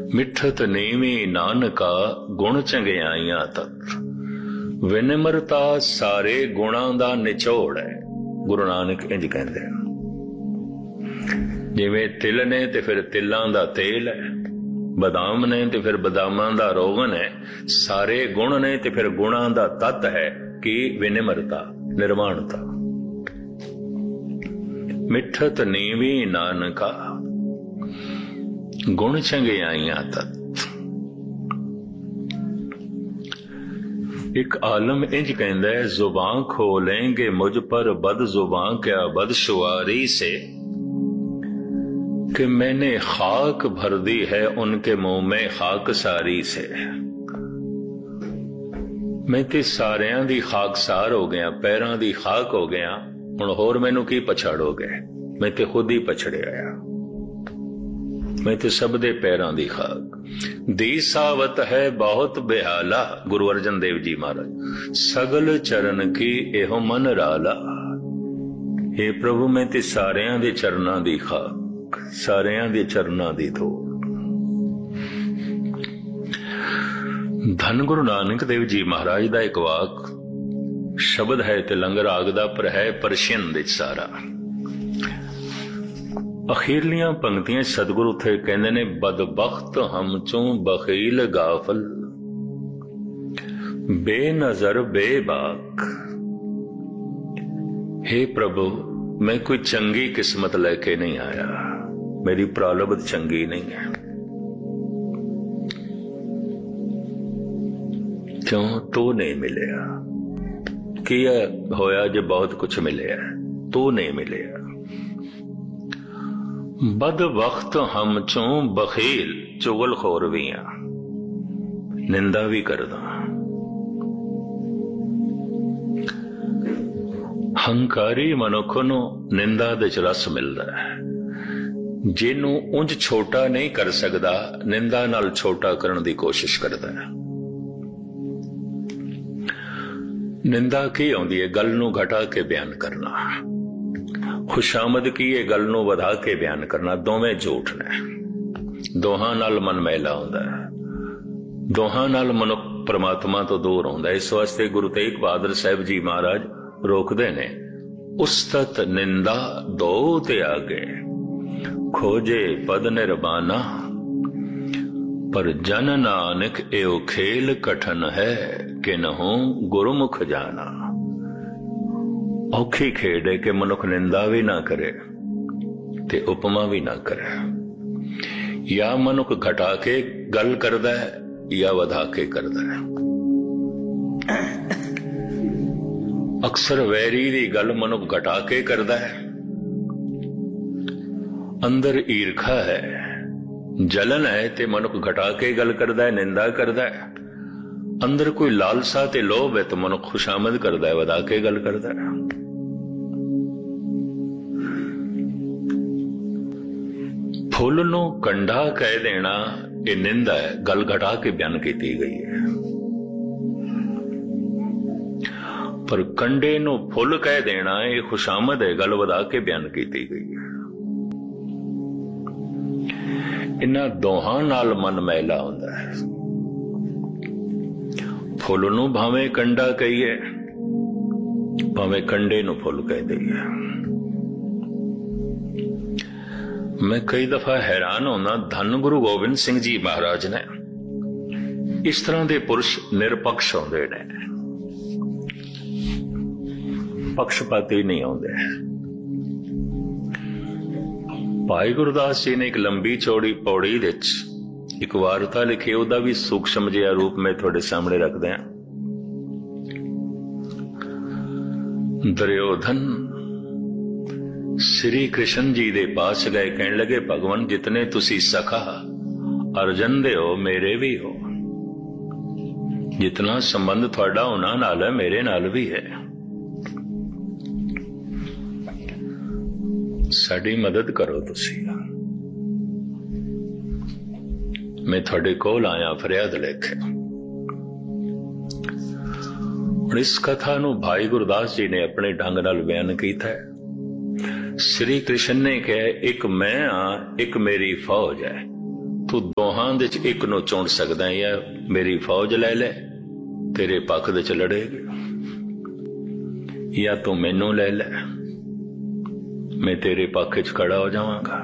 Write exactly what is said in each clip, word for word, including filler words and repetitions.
मिठत नीवी नानका गुण चंगियाइयां तत। विनिमरता सारे गुणां दा निचोड़ है। गुरु नानक इंज कहंदे जिवें तिल ने ते फिर तिलां दा तेल है, बदाम ने ते फिर बदामां दा रोगन है, सारे गुण ने ते फिर गुणां दा तत है कि विनिमरता निर्वाणता। मिठत नीवी नानका गुण चंगियाइयां तत। एक आलम इंज कहंदा है जुबान खोलेंगे मुझ पर बद जुबान क्या बदशुआरी से, कि मैंने खाक भर दी है उनके मुंह में खाक सारी से। मैं ते सारियां दी खाकसार हो गया, पैरां दी खाक हो गया, हुण होर मैनू की पछाड़ोगे? मैं ते खुद ही पछड़िया आ, मैं ते सब दे पैरां दी खाक। दी सावत है बहुत बेहाला, गुरु अर्जन देव जी महाराज। सगल चरण की एहो मन राला। हे प्रभु मैं ते सारियां दे चरनां दी खाक, सारियां दे चरनां दी धूड़। धन गुरु नानक देव जी महाराज दा एक वाक शब्द है ते लंगर आगदा पर है परशियन दे सारा। अखीरलियां पंक्तियां सतगुरु थे कहंदे ने बदबख्त हम चों बखील गाफल, बेनजर बेबाक। हे प्रभु मैं कोई चंगी किस्मत लेके नहीं आया, मेरी प्रारब्ध चंगी नहीं है। क्यों? तू नहीं मिलिया। किया होया जो बहुत कुछ मिले, तू नहीं मिले। बद वक्त हम चों बखील, चुगल खोर भी हाँ, निंदा भी करदा। हंकारी मनुख नूं निंदा दे च रस मिलदा है। जिन्नू उंज छोटा नहीं कर सकदा, निंदा नाल छोटा करन दी कोशिश करदा है। निंदा की आउंदी है? गल नूं घटा के बयान करना। खुशामद की है? गल नूं वधा के बयान करना। दोवें झूठ ने, दोहां नाल मन मैला हुंदा है, दोहां नाल मनुख परमात्मा तो दूर हुंदा है। इस वास्ते गुरु तेग बहादुर साहिब जी महाराज रोकदे ने, उस्तत निंदा दो ते आगे, खोजे पद निर्बाना, पर जन नानक एओ खेल कठन है, कि नहूं गुरुमुख जाना। औखी खेड है कि मनुख निंदा भी ना करे ते उपमा भी ना करे। या मनुख घटा के गल करदा है या वधा के करदा है। अक्सर वैरी दी गल मनुख घटा के करदा है। अंदर ईर्खा है, जलन है ते मनुख घटा के गल करदा है, निंदा करदा है। अंदर कोई लालसा ते लोभ है तो मनुख खुशामद करदा है, वधा के गल करदा है। फुल नूं कंडा कह देना ये निंदा है, गल घटा के बयान की गई है। पर कंडे नूं फुल कह देना ये खुशामद है, गल वधा के बयान की गई है। इन्हां दोहां नाल मन मैला हुंदा है। फुल नूं भावें कंडा कहीए, भावें कंडे नूं फुल कह दईए। मैं कई दफा हैरान होना, धन गुरु गोबिंद सिंह जी महाराज ने इस तरह के पुरुष निरपक्ष होंदे ने, पक्षपाती नहीं होंदे। भाई गुरदास जी ने एक लंबी चौड़ी पौड़ी विच एक वार्ता लिखी, उहदा भी सूक्ष्म जिहा रूप में थोड़े सामने रख दिया। दुर्योधन श्री कृष्ण जी दे पास गए, कहने लगे भगवान जितने तुसी सखा अर्जन दे हो मेरे भी हो, जितना संबंध थोड़ा उन्हां नाल है मेरे नाल भी है, साडी मदद करो तुसी। मैं थोड़े कोल आया फरियाद लेके। इस कथा नूं भाई गुरदास जी ने अपने ढंग नाल बयान कीता है। श्री कृष्ण ने कहा एक मैं हाँ, एक मेरी फौज है, तू दोहां दे च एक नूं चुन सकदा है, या मेरी फौज लै ले तेरे पक्ष दे च लड़ेगी, या तू मैनू ले ले मैं तेरे पक्ष च खड़ा हो जावांगा।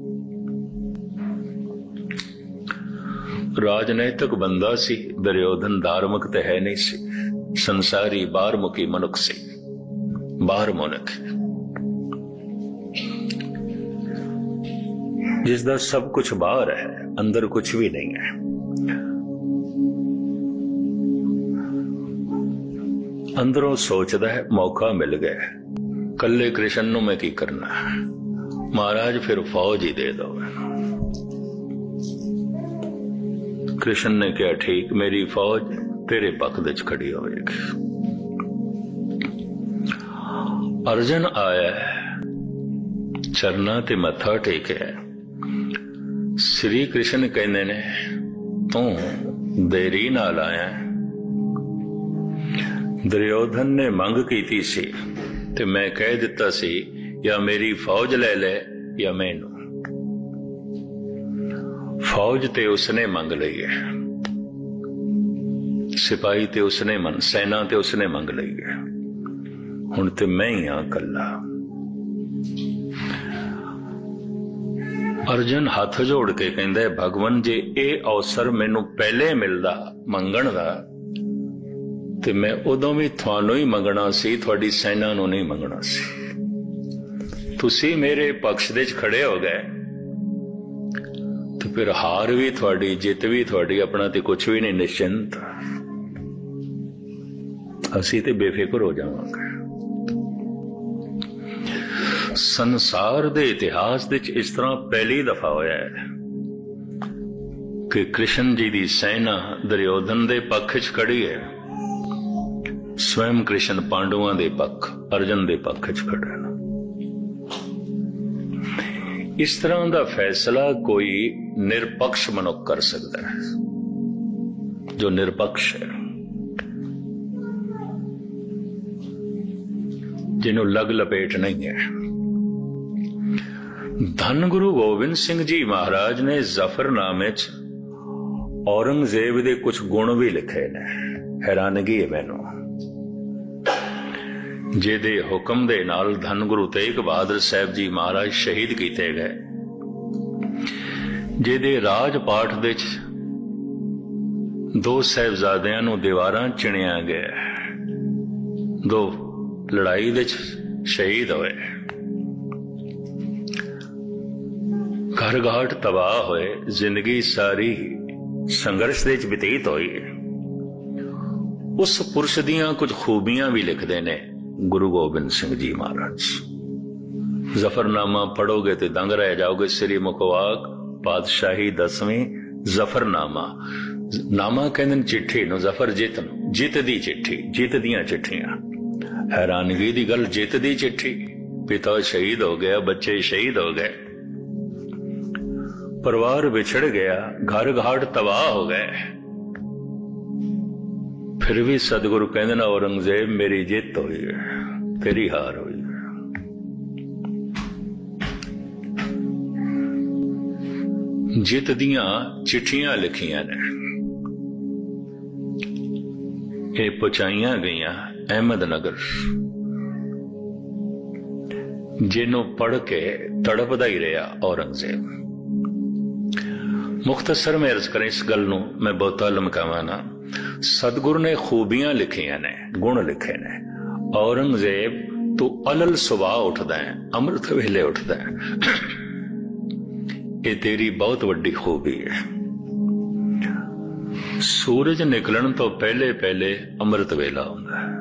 राजनैतिक बंदा सी दुर्योधन, धार्मिक तो है नहीं सी, संसारी बाहरमुखी मनुख सी, बाहर मुनक जिसदा सब कुछ बाहर है, अंदर कुछ भी नहीं है। अंदरों सोचदा है मौका मिल गया, कल्ले कृष्ण नूं मैं की करना, महाराज फिर फौज ही दे दो। कृष्ण ने कहा ठीक, मेरी फौज तेरे पक्ष विच खड़ी होएगी। अर्जुन आया, चरना ते मत्था टेकिया। श्री कृष्ण कहंदे ने तू देरी नाल आया। दुर्योधन ने मंग कीती सी ते मैं कह दिता सी या मेरी फौज ले ले या मैनू। फौज ते उसने मंग लई है, सिपाही ते उसने मन, सेना ते उसने मंग लई है, हुण ते मैं ही हां कल्ला। अर्जुन हाथ जोड़ के कहंदा भगवान जे ए अवसर मैनू पहले मिलदा मंगण दा ते मैं उदों भी थानू ही मंगना सी, थोड़ी सेना नू नहीं मंगना सी। तुसी मेरे पक्ष दे खड़े हो गए तो फिर हार भी थोड़ी, जित भी थोड़ी, अपना ते कुछ भी नहीं, निश्चिंत असी ते बेफिक्र हो जावांगे। संसार दे इतिहास दे इस तरह पहली दफा होया है कि कृष्ण जी दी सेना दुर्योधन दे पक्ष च खड़ी है, स्वयं कृष्ण पांडवां दे पक्ष, अर्जुन दे पक्ष च खड़ा है। इस तरह का फैसला कोई निरपक्ष मनुख कर सकता है, जो निरपक्ष है, जिन्हों लग लपेट नहीं है। धन गुरु गोबिंद सिंह जी महाराज ने जफरनामे च औरंगजेब दे कुछ गुण भी लिखे ने, हैरानगी है मैनू। जिहदे हुक्म दे नाल धन गुरु तेग बहादुर साहब जी महाराज शहीद किए गए, जिहदे राज पाठ दे दो साहिबजादियां नूं दीवारां चिणिया गया, दो लड़ाई दे शहीद होए, घर घाट तबाह होए, जिंदगी सारी संघर्ष दे बतीत होई। उस पुरुष दियां कुछ खूबियां भी लिखते ने गुरु गोबिंद सिंह जी महाराज। जफरनामा पढ़ोगे तो दंग रह जाओगे। श्री मुखवाक पातशाही दसवीं जफरनामा, नामा कहंदे चिट्ठी नूं, जफर जित नूं, जित दी चिट्ठी, जित दियां चिट्ठियां। हैरानगी दी गल, जित दी चिट्ठी, पिता शहीद हो गया, बच्चे शहीद हो गए, परिवार बिछड़ गया, घर घाट तबाह हो गए, फिर भी सदगुरु कहंदे ना औरंगजेब मेरी जित हुई है, तेरी हार हुई है। जित दियां चिट्ठियां लिखियां ने, ये पहुंचाइयां गईयां अहमदनगर, जिन्हों पढ़ के तड़पदा ही रहा औरंगजेब। मुख्तसर में अर्ज करें इस गल नूं, मैं बहुता लमकावा ना। सतगुरु ने खूबियां लिखियां ने, गुण लिखे ने। औरंगजेब तू अलल सुबह उठदा है, अमृत वेले उठदा है, ये तेरी बहुत वड्डी खूबी है। सूरज निकलन तो पहले पहले अमृत वेला हुंदा है।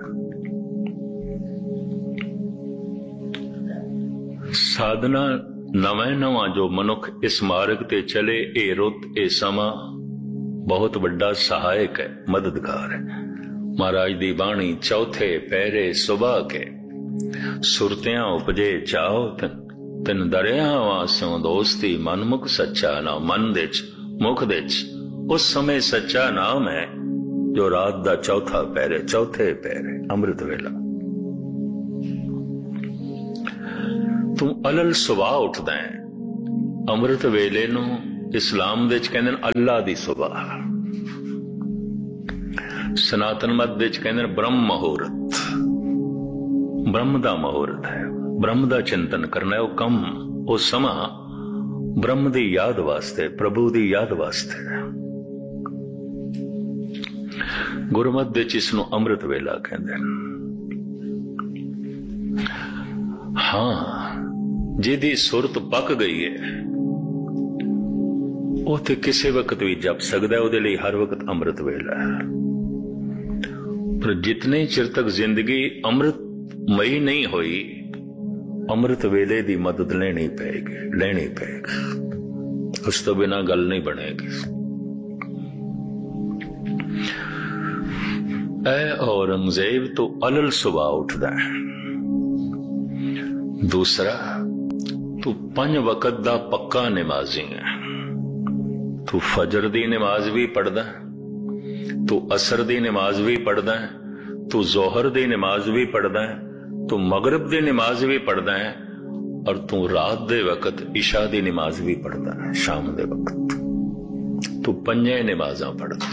साधना नवें नवा जो मनुख इस मार्ग ते चले, ए रुत ए समा बहुत बड़ा सहायक है, मददगार है। महाराज दी बाणी चौथे पैरे सुबह के, सुरतियां उपजे चाहो तन तिन दरिया वास्यों दोस्ती, मन मुख सच्चा ना, मन दिच मुख दिच उस समय सच्चा नाम है, जो रात दा चौथा पैरे, चौथे पैरे अमृत वेला। तू अलल सुबह उठदा है, अमृत वेले नू इस्लाम दे च कहंदे अल्लाह दी सुबह, सनातन मत दे च कहंदे ब्रह्म मुहूर्त, ब्रह्म दा मुहूर्त है, ब्रह्म दा चिंतन करना है। वो कम वो समा ब्रह्म दी याद वास्ते, प्रभु दी याद वास्ते। गुरमत दे च इसनूं अमृत वेला कहंदे। हाँ, जिहदी सुरत पक गई है वो ते किसी वक्त भी जप सकदा है, उहदे लई हर वक्त अमृत वेला है। पर जितने चिर तक जिंदगी अमृतमयी नहीं हुई, अमृत वेले दी मदद लेनी पेगी, लेनी पेगी, उस तो बिना गल नहीं बनेगी। ऐ औरंगजेब तो अलल सुबह उठदा है। दूसरा, तू पंज वक्त दा पक्का नमाजी है। तू फजर दी नमाज भी पढ़दा, तू असर दी नमाज भी पढ़दा है, तू जोहर दी नमाज भी पढ़दा है, तू मगरिब दी नमाज भी पढ़दा है, और तू रात दे वक्त इशा दी नमाज भी पढ़दा है, शाम दे वक्त तू पंजे नमाजा पढ़दा।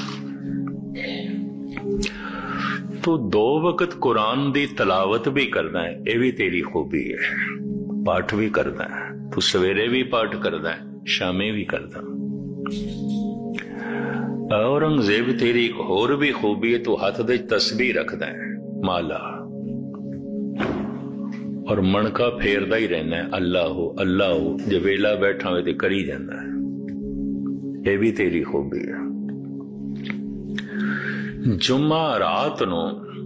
तू दो वक्त कुरान दी तलावत भी करदा है, यह भी तेरी खूबी है। पाठ भी करदा है, तू सवेरे भी पाठ करदा है, शामे भी करदा। औरंगजेब तेरी एक होर भी खूबी है, तू हाथ दे तस्बीह रखदा है, माला, और मणका फेरदा ही रहना है, अल्लाह हो अल्लाह हो, जो वेला बैठा हुए तो करी जाता है। यह भी तेरी खूबी है। जुम्मा रात नो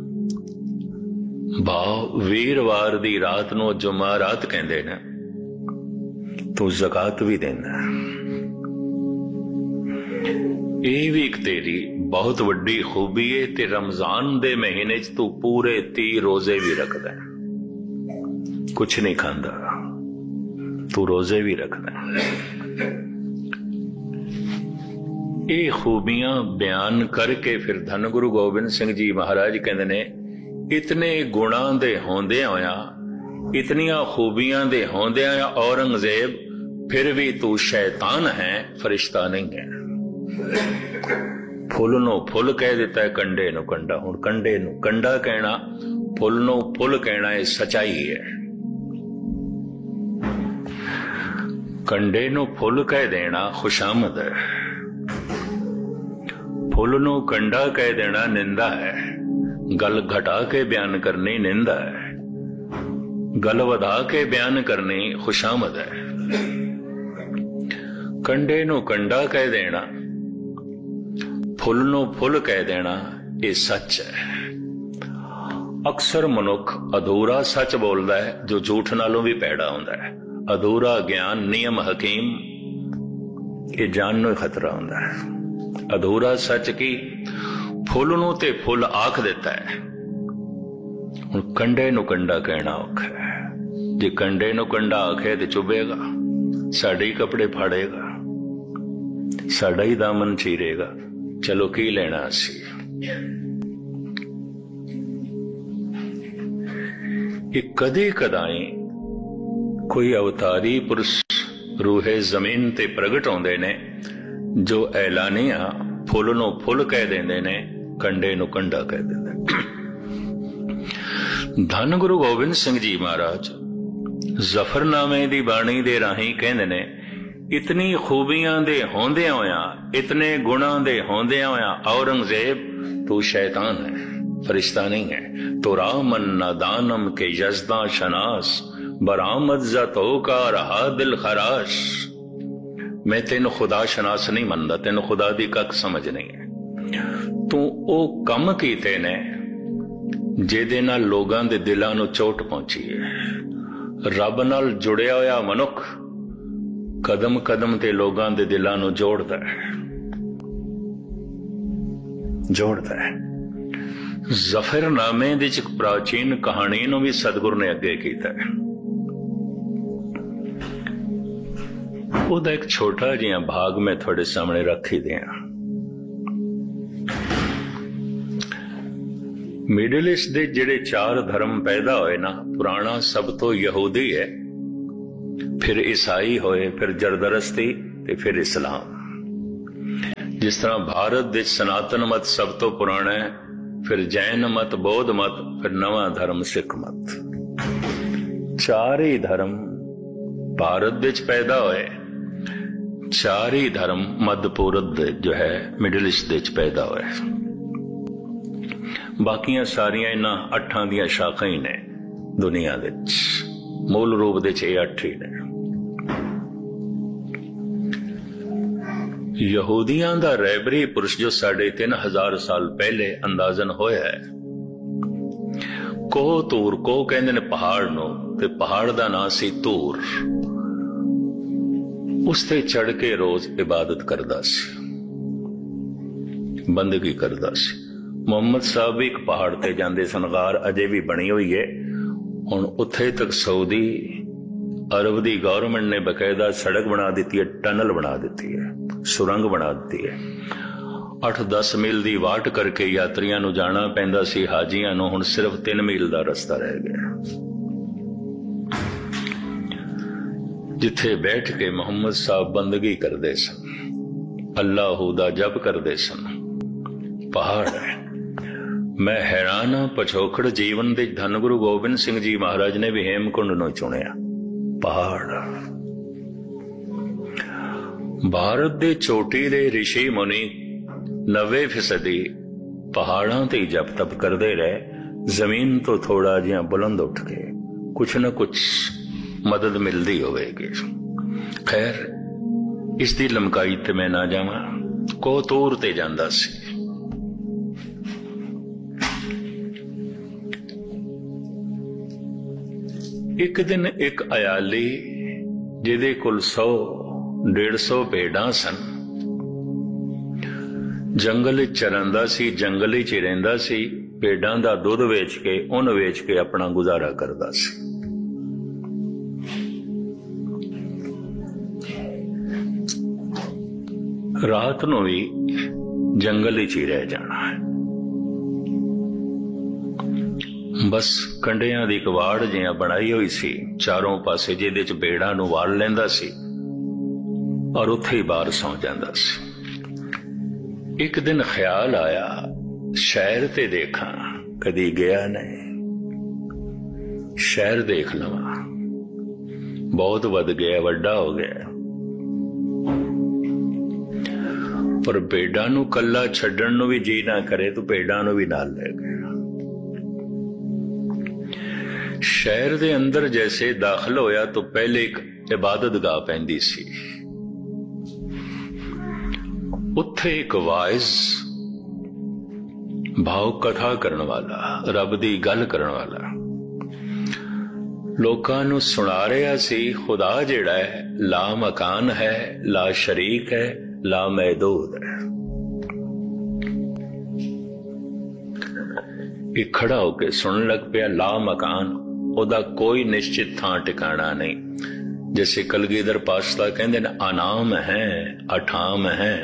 भाव वीरवार दी रात नो जुम्मा रात कहंदे ने, तू ज़कात भी देना। यह भी एक तेरी बहुत वड्डी खूबी है। ते रमजान दे महीने च तू पूरे ती रोजे भी रखदा है, कुछ नहीं खांदा, तू रोजे भी रखदा है। ये खूबियां बयान करके फिर धन गुरु गोबिंद सिंह जी महाराज कहंदे ने, इतने गुणा दे होंदे होया, इतनियां खूबियां दे होंदे होया औरंगजेब फिर भी तू शैतान है, फरिश्ता नहीं है। फुल नो फुल कह दिता है, कंडे नो कंडा। हुण कंडे नो कंडा कहना, फुल नो फुल कहना, ये सच्चाई है। कंडे नो फुल कह देना खुशामद है, फुल नो कंडा कह देना निंदा है। गल घटा के बयान करनी निंदा है, गल वधा के बयान करनी खुशामद है। कंडे नो कंडा कह देना, फुल नो फुल कह देना, ये सच है। अक्सर मनुख अधूरा सच बोलता है, जो झूठ नालों भी पैड़ा होता है। अधूरा ज्ञान नियम हकीम, ये जान नो खतरा होता है। अधूरा सच की फुल नो ते फुल आख देता है। हुण कंडे नु कंडा कहना औखा है। जे कंडे नु कंडा आखे तो चुभेगा, साडे ही कपड़े फाड़ेगा, साडा ही दामन चीरेगा। चलो की लेना असी। ये कदे कदाई कोई अवतारी पुरुष रूहे जमीन ते प्रगट होंदे ने, जो ऐलानिया फुल नो फुल कह देंदे ने, कंडे नु कंडा कह देंदे। धन गुरु गोबिंद सिंह जी महाराज जफरनामे दी बाणी दे राही कहंदे ने, इतनी खूबियां दे होंदे होया, इतने गुणा दे होंदे होया औरंगजेब तू शैतान है, फरिश्ता नहीं है। तो रामन नादानम के यजदा शनास, बरामद जतो का रहा दिल खराश। मैं तेन खुदा शनास नहीं मनदा, तेन खुदा दी कख समझ नहीं है। तू ओ कम कीते ने जेदे नाल लोगां दे दिलां नूं चोट पहुंची है। रब नाल जुड़िया होया मनुख कदम कदम ते लोगां दे दिलां नूं जोड़दा है, जोड़दा है। जफरनामे दी इक प्राचीन कहानी नूं भी सतगुरु ने अगे कीता है। ਉਹਦਾ एक छोटा जिहा भाग मैं थोड़े सामने रख ही दिया। मिडल ईस्ट दे जेड़े चार धर्म पैदा होए ना, पुराना सब तो यहूदी है, फिर ईसाई होए, फिर जरदरस्ती ਤੇ ਫਿਰ इस्लाम। जिस तरह भारत दे सनातन मत सब तो पुराना है, फिर जैन मत, बौद्ध मत, फिर नवा धर्म सिख मत। चार ही धर्म भारत दे पैदा होए, चार ही धर्म मध्य पूरब जो है मिडल ईस्ट दे पैदा होए। बाकियां सारियां इन्हां अठां दियां शाखां ही ने दुनिया दे, मूल रूप दे ये अठ ही ने। यहूदियां दा रैबरी पुरुष जो साढ़े तीन हजार साल पहले अंदाजन होया है, कोह तूर, कोह कहंदे ने पहाड़ नूं, ते पहाड़ दा नां सी तूर। उस ते चढ़ के रोज इबादत करदा सी, बंदगी करदा सी। मुहम्मद साहब भी एक पहाड़ ते जांदे सन, गार अजे भी बनी हुई है। हुण उत्थे तक सऊदी अरब दी गवर्नमेंट ने बकायदा सड़क बना दी है, टनल बना दी है, सुरंग बना दी है। अठ दस मील की वाट करके यात्रियों को जाना पैंदा सी, हाजियां नूं हुण सिर्फ तीन मील का रस्ता रह गया। जिथे बैठ के मुहम्मद साहब बंदगी करते सन, अल्लाह दा जप करते सन, पहाड़ है। मैं हैरान हाँ, पछोखड़ जीवन दे धन गुरु गोबिंद सिंह जी महाराज ने भी हेमकुंड नूं चुनिया, पहाड़। भारत दे चोटी दे ऋषि मुनि नब्बे फीसदी पहाड़ां ते जप तप करते रहे, जमीन तो थोड़ा जिहा बुलंद उठ के कुछ न कुछ मदद मिलती होवेगी। खैर इसकी लमकाई ते मैं ना जावां, को तूर ते जांदा सी। एक दिन एक अयाली जिहदे कोल सौ डेढ़ सौ भेड़ां सन, जंगल चरंदा सी, जंगल च रहिंदा सी, भेड़ां दा दुध वेच के उन वेच के अपना गुजारा करदा सी। रात नूं भी जंगल च ही रह जाना है। बस कंडियां दी एक वाड़ जिहा बनाई हुई सी चारों पासे, जिहदे च भेड़ां नूं वाड़ लैंदा सी और उत्थे ही बाहर सौ जांदा सी। एक दिन ख्याल आया, शहर ते देखा, कदी गया नहीं, शहर देख लवां। बहुत वध गया, वड्डा हो गया, पर भेड़ां नूं कल्ला छड्डण नूं भी जी ना करे तो भेड़ां नूं भी नाल ले गया। शहर दे अंदर जैसे दाखिल होया तो पहले एक इबादत गाह पैंदी सी। उत्थे एक वाइज भाव कथा करने वाला, रब दी गल करने वाला लोकां नूं सुना रहा सी। खुदा जिहड़ा है ला मकान है, ला शरीक है, ला महदूद है। एक खड़ा होके सुनने लग पिया, ला मकान, ओदा कोई निश्चित थां टिकाणा नहीं। जैसे कलगीधर पातशाह कहंदे ने, अनाम है, अठाम है,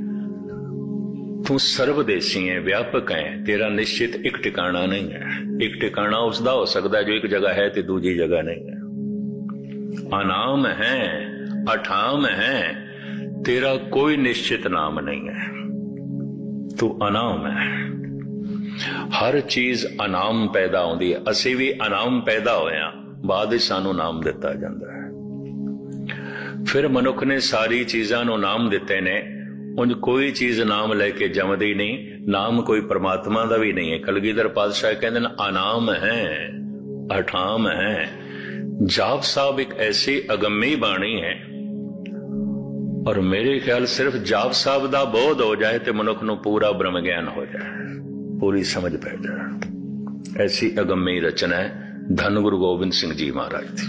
तू सर्वदेशी है, व्यापक है, तेरा निश्चित एक टिकाणा नहीं है। एक टिकाणा उसदा हो सकता है जो एक जगह है तो दूजी जगह नहीं है। अनाम है, अठाम है, तेरा कोई निश्चित नाम नहीं है, तू अनाम है। हर चीज अनाम पैदा होती है, असी भी अनाम पैदा होया, बाद सानू नाम दिता जाता है। फिर मनुख ने सारी चीजां नू नाम दिते ने, उंज कोई चीज नाम लेके जमदी नहीं, नाम कोई परमात्मा दा भी नहीं है। कलगीधर पातशाह कहते हैं अनाम है, अठाम है। जाप साहब एक ऐसी अगम्मी बाणी है, और मेरे ख्याल सिर्फ जाप साहब दा बोध हो जाए तो मनुख नू पूरा ब्रह्म ज्ञान हो जाए, पूरी समझ पै जाए। ऐसी अगम्मी रचना है धन गुरु गोबिंद सिंह जी महाराज थी।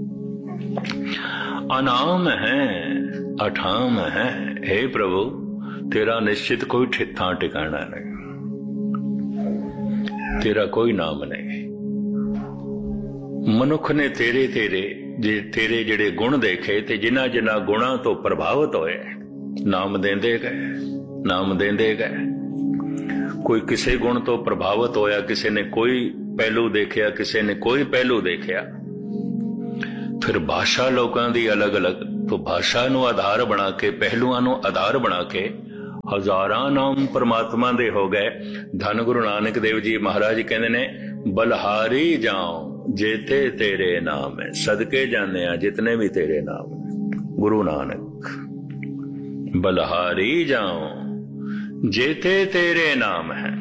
अनाम है, अठाम है, हे प्रभु तेरा निश्चित कोई ठिठा टिकाना नहीं, तेरा कोई नाम नहीं। मनुख ने तेरे तेरे जे तेरे जेड़े गुण देखे ते जिन्हां जिन्हां गुणां तो प्रभावित होए नाम देंदे गए, नाम देंदे गए। कोई किसी गुण तो प्रभावित होया, किसी ने कोई पहलू देखिया, किसी ने कोई पहलू देखिया। फिर भाषा लोगों की अलग अलग, तो भाषा नूं आधार बना के, पहलुआं नूं आधार बना के हजारां नाम परमात्मा दे हो गए। धन गुरु नानक देव जी महाराज कहते ने, बलहारी जाओ जेते तेरे नाम है। सदके जाने आ जितने भी तेरे नाम है। गुरु नानक बलहारी जाओ जेते तेरे नाम है।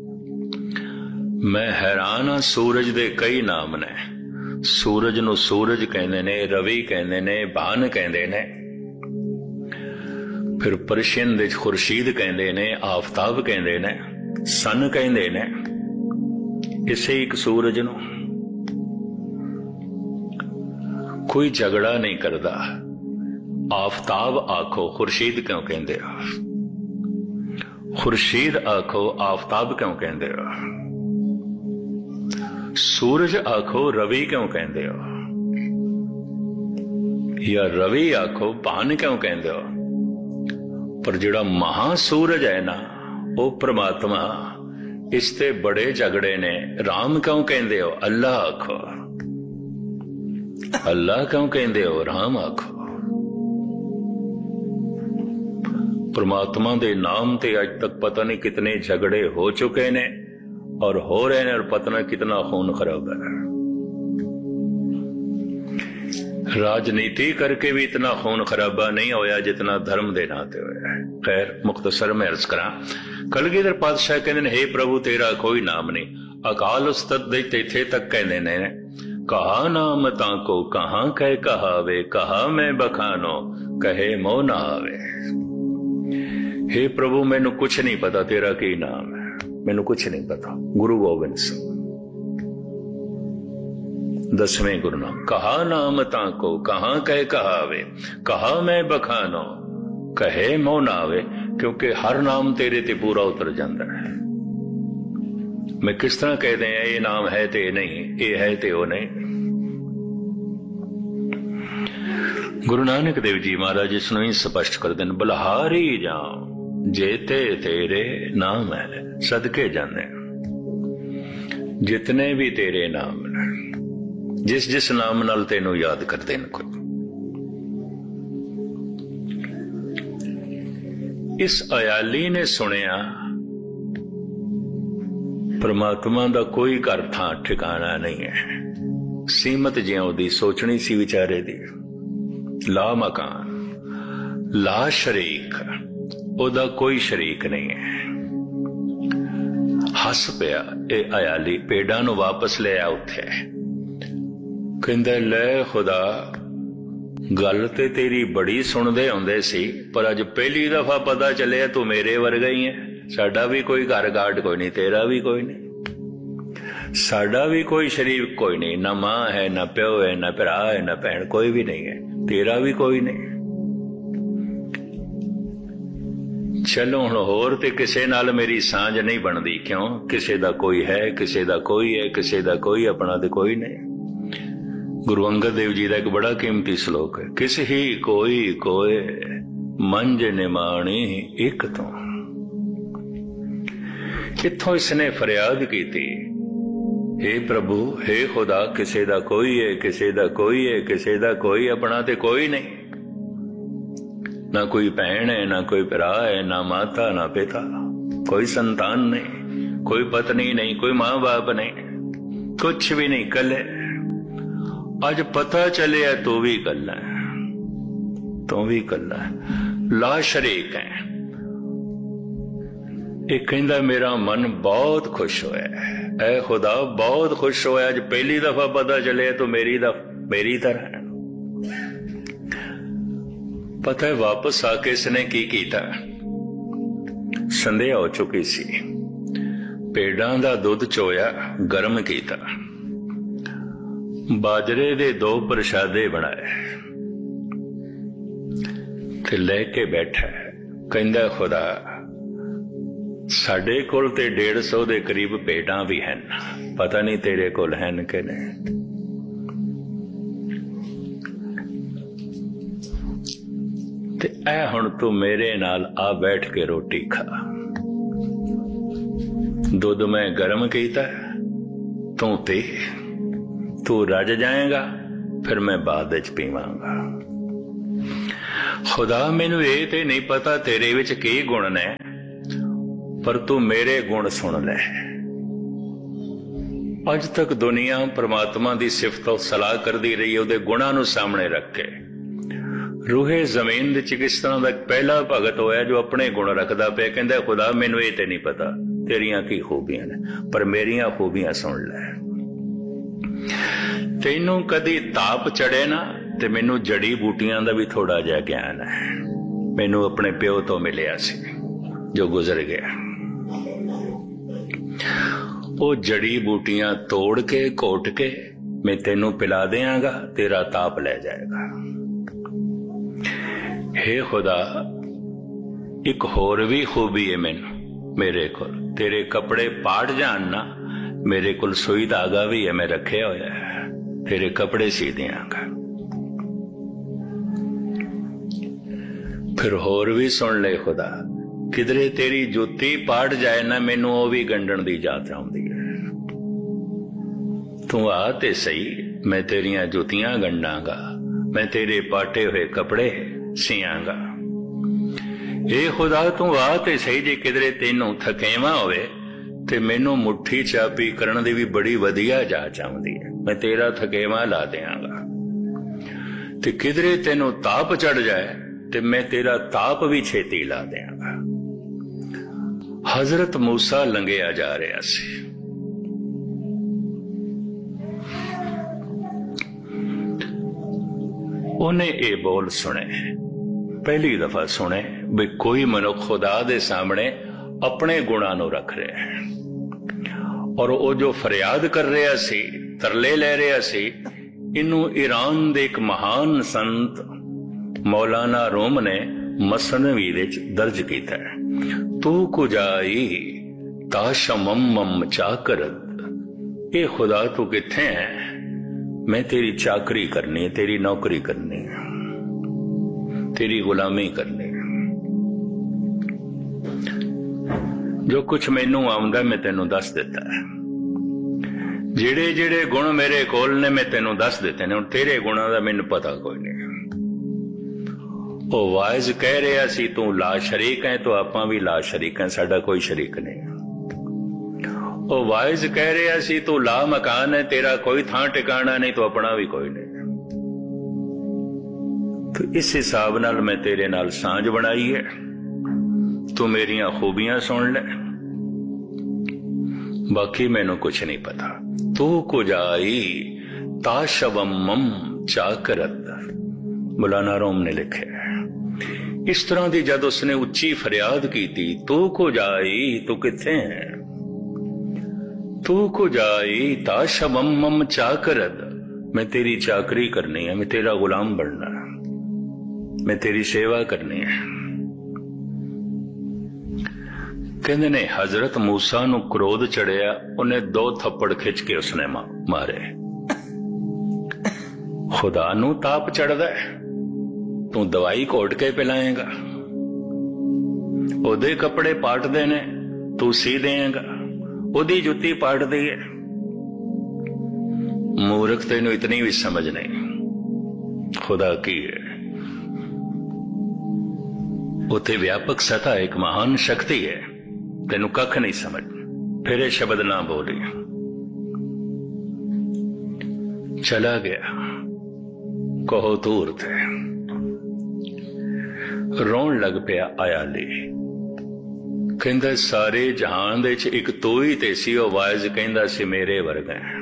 मैं हैरान हाँ, सूरज दे कई नाम ने। सूरज नूं सूरज कहंदे ने, रवि कहंदे ने, भान कहंदे ने। फिर पर्शियन दे खुर्शीद कहंदे ने, आफताब कहंदे ने, सन कहंदे ने। इसे एक सूरज नूं कोई झगड़ा नहीं करदा। आफताब आखो, खुर्शीद क्यों कहंदे हो? खुर्शीद आखो, आफताब क्यों कहंदे हो? सूरज आखो, रवि क्यों कहंदे हो? या रवि आखो, भान क्यों कहंदे हो? पर जिहड़ा महासूरज है ना, वो परमात्मा, इसते बड़े झगड़े ने। राम क्यों कहंदे हो? अल्लाह आखो। अल्लाह क्यों कहंदे हो? राम आखो। परमात्मा दे नाम ते आज तक पता नहीं कितने झगड़े हो चुके ने और हो रहे हैं, और पता नहीं कितना खून खराब है। राजनीति करके भी इतना खून खराबा नहीं होया जितना धर्म दे नाते होया। खैर मुख्तसर में अर्ज करा, कलगीधर पातशाह कहते ने, हे प्रभु तेरा कोई नाम नहीं। अकाल उस्तत दे तेथे तक कहने ने, कहा नाम ताको कहां कह कहावे, कहा मैं बखानो कहे मो ना आवे। हे प्रभु मैनू कुछ नहीं पता तेरा की नाम है, मैनू कुछ नहीं पता। गुरु गोबिंद सिंह दसवें गुरु नाम। कहा नाम ताको कहां कह कहावे, कहा मैं बखानो कहे मो ना आवे। क्योंकि हर नाम तेरे ते पूरा उतर जाता है। मैं किस तरह कह दें ये नाम है ते नहीं, ये है ते वो नहीं। गुरु नानक देव जी महाराज इसनों ही स्पष्ट कर दें, बलहारी जाओ जेते तेरे नाम है। सदके जाने जितने भी तेरे नाम ने, जिस जिस नाम नाल तेनू याद कर देन को। इस अयाली ने सुनिया परमात्मा दा कोई घर थां ठिकाना नहीं है। सीमत जियां ओदी सोचनी सी विचारे दी। ला मकान ला शरीक, ओदा कोई शरीक नहीं है। हस पिया ए अयाली, पेड़ां नूं वापस ले आ उथे। कहंदा ले खुदा, गल ते तेरी बड़ी सुनदे हुंदे सी, पर अज पहली दफा पता चलिया तू मेरे वर्गा ही है। साडा भी कोई घर गाड कोई नहीं, तेरा भी कोई नहीं। साडा भी कोई शरीक कोई नहीं, ना मां है, ना प्यो है, ना भरा है, ना भैन, कोई भी नहीं है। तेरा भी कोई नहीं। चलो हुण होर ते किसे नाल मेरी सांझ नहीं बनदी। क्यों? किसे दा कोई है, किसे दा कोई है, किसे दा कोई अपना ते कोई नहीं। गुरु अंगद देव जी का एक बड़ा कीमती श्लोक है, किस ही कोई कोय मंज निमाणी एक तो। इत्थों इसने फरियाद की थी, हे प्रभु, हे खुदा, किसे दा कोई है, किसे दा कोई है, किसे दा कोई अपना ते कोई नहीं। ना कोई भैन है, ना कोई भरा है, ना माता ना पिता, कोई संतान नहीं, कोई पत्नी नहीं, कोई मां बाप नहीं, कुछ भी नहीं। कल अज पता चले तू भी कल है, तू भी कल है, ला शरीक है। एक कहंदा मेरा मन बहुत खुश होया, ऐ खुदा बहुत खुश होया, अज पहली दफा पता चले तो मेरी दफ मेरी तरह है। पता है वापस आके इसने की कीता, संध्या हो चुकी सी, पेड़ां दा दुध चोया गर्म कीता, बाजरे दे दो प्रशादे बनाए ते लेके बैठा। कहंदा खुदा साडे कोल ते डेढ़ सौ दे करीब भेडां भी हैं, पता नहीं तेरे कोल हैं कि नहीं। ते ऐ हुण तू मेरे नाल आ बैठ के रोटी खा। दुध मैं गर्म कीता, तू पी, तू रज जाएगा, फिर मैं बाद विच पीवांगा। खुदा मैनू ये ते नहीं पता तेरे विच की गुण ने, पर तू मेरे गुण सुन ले। अज तक दुनिया परमात्मा की सिफत सलाह करती रही है, उहदे गुणां नूं सामने रख के। रूहे जमीन दे विच किस तरह का पहला भगत होया जो अपने गुण रखदा पिया, कहंदा खुदा मैनू ये ते नहीं पता तेरियां की खूबियां ने, पर मेरियां खूबियां सुन ले। तैनू कदी ताप चढ़े ना ते मैनू जड़ी बूटियां दा भी थोड़ा जिहा ज्ञान है। मैनू अपने प्यो तो मिलिया सी जो गुजर गया। वो जड़ी बूटियां तोड़ के घोट के मैं तेनू पिला देंगा, तेरा ताप ले जाएगा। हे खुदा, एक होर भी खूबी है मैनू मेरे को, तेरे कपड़े पाट जान ना, मेरे को सुई धागा भी है, मैं रखे होया है, तेरे कपड़े सी देंगा। फिर होर भी सुन ले खुदा, किधरे तेरी जुत्ती पाट जाए ना, मैनू वो भी गंढण दी जात आउंदी है। तू आ ते सही, मैं तेरियां जुतियां गंढांगा, मैं तेरे पाटे हुए कपड़े सियांगा। ए खुदा, तू आ ते सही, जे किधरे तेनू थकेवा होवे ते मैनू मुट्ठी चापी करन दी भी बड़ी वधिया जाच आउंदी है, मैं तेरा थकेवा ला देंगा। ते किधरे तेनू ताप चढ़ जाए ते मैं तेरा ताप भी छेती ला देंगा। हजरत मूसा लंघिया जा रहा सी, उन्हें ये बोल सुने, पहली दफा सुने भी कोई मनुख खुदा दे सामने अपने गुणा नू रख रहा है। और वो जो फरियाद कर रहा सी, तरले ले रहा सी, इनू ईरान दे एक महान संत मौलाना रूम ने मसनवी दे दर्ज किया है। तू कुजाई ताशमम चाकरत, ए खुदा तू किथे है, मैं तेरी चाकरी करनी है, तेरी नौकरी करनी है, तेरी गुलामी करनी है। जो कुछ मैनू आउंदा मैं तेनू दस देता है, जेड़े जेड़े गुण मेरे कोल ने मैं तेनू दस देते ने, तेरे गुणों का मैनू पता कोई नहीं। वो वाइज कह रहा सी तू ला शरीक है, तो आपां भी ला शरीक है, साडा कोई शरीक नहीं। वो वाइज कह रहा सी तू ला मकान है, तेरा कोई थां टिकाना नहीं, तो अपना भी कोई नहीं। तो इस हिसाब नाल मैं तेरे नाल सांझ बनाई है, तू मेरियां खूबियां सुन ले, बाकी मैनू कुछ नहीं पता। तू कुजाई ताशबम चाकरत, मौलाना रूम ने लिखे। इस तरह की जब उसने उच्ची फरियाद की थी, तू कुजाई, तू किथे है, तू कुजाई ताशबम चाकरत, मैं तेरी चाकरी करनी है, मैं तेरा गुलाम बनना है, मैं तेरी सेवा करनी है। कहते ने हजरत मूसा नू क्रोध चढ़िया, उन्हें दो थप्पड़ खिंच के उसने मारे। खुदा नू ताप चढ़दा है, तू दवाई घोट के पिलाएगा, ओदे कपड़े पाट देने तू सी देगा, ओदी जुत्ती पाट दी है। मूर्ख तेनू इतनी भी समझ नहीं खुदा की है। उथे व्यापक सत्ता एक महान शक्ति है, तेनू कख नहीं समझ। फिर ये शब्द ना बोली, चला गया कहो दूर थे। रोन लग पिया आया ले, कहंदा सारे जहान दे च एक तू ही ते सी। ओ वाइज कहंदा सी मेरे वर्गा है।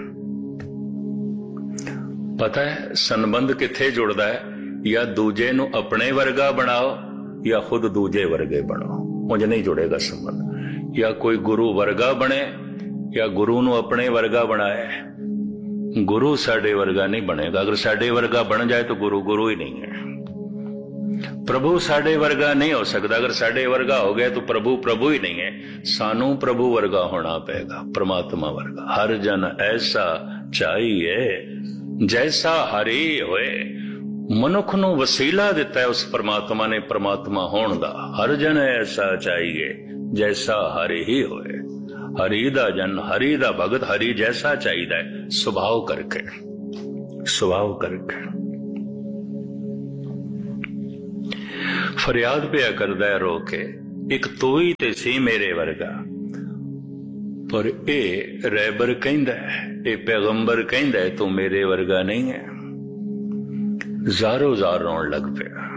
पता है संबंध किथे जुड़दा है, या दूजे नू अपने वर्गा बनाओ या खुद दूजे वर्गे बनो, उंज नहीं जुड़ेगा संबंध। या कोई गुरु वर्गा बने या गुरु नू अपने वर्गा बनाए, गुरु साडे वर्गा नहीं बनेगा। अगर साडे वर्गा बन जाए तो गुरु गुरु ही नहीं है। प्रभु साडे वर्गा नहीं हो सकता, अगर साडे वर्गा हो गया तो प्रभु प्रभु ही नहीं है। सानू प्रभु वर्गा होना पड़ेगा, परमात्मा वर्गा। हर जन ऐसा चाहिए जैसा हरि होए। मनुख नू वसीला दिता है उस परमात्मा ने परमात्मा होने दा। हर जन ऐसा चाहिए जैसा हरि ही होए। हरि दा जन, हरि दा भगत, हरि जैसा चाहिए स्वभाव करके, स्वभाव करके। फरियाद पिया करदा है रो के, एक तू ही ते सी मेरे वर्गा। पर ए रैबर कहंदा है, ए पैगंबर कहंदा है तू मेरे वर्गा नहीं है। ज़ारो ज़ार रोन लग पिया।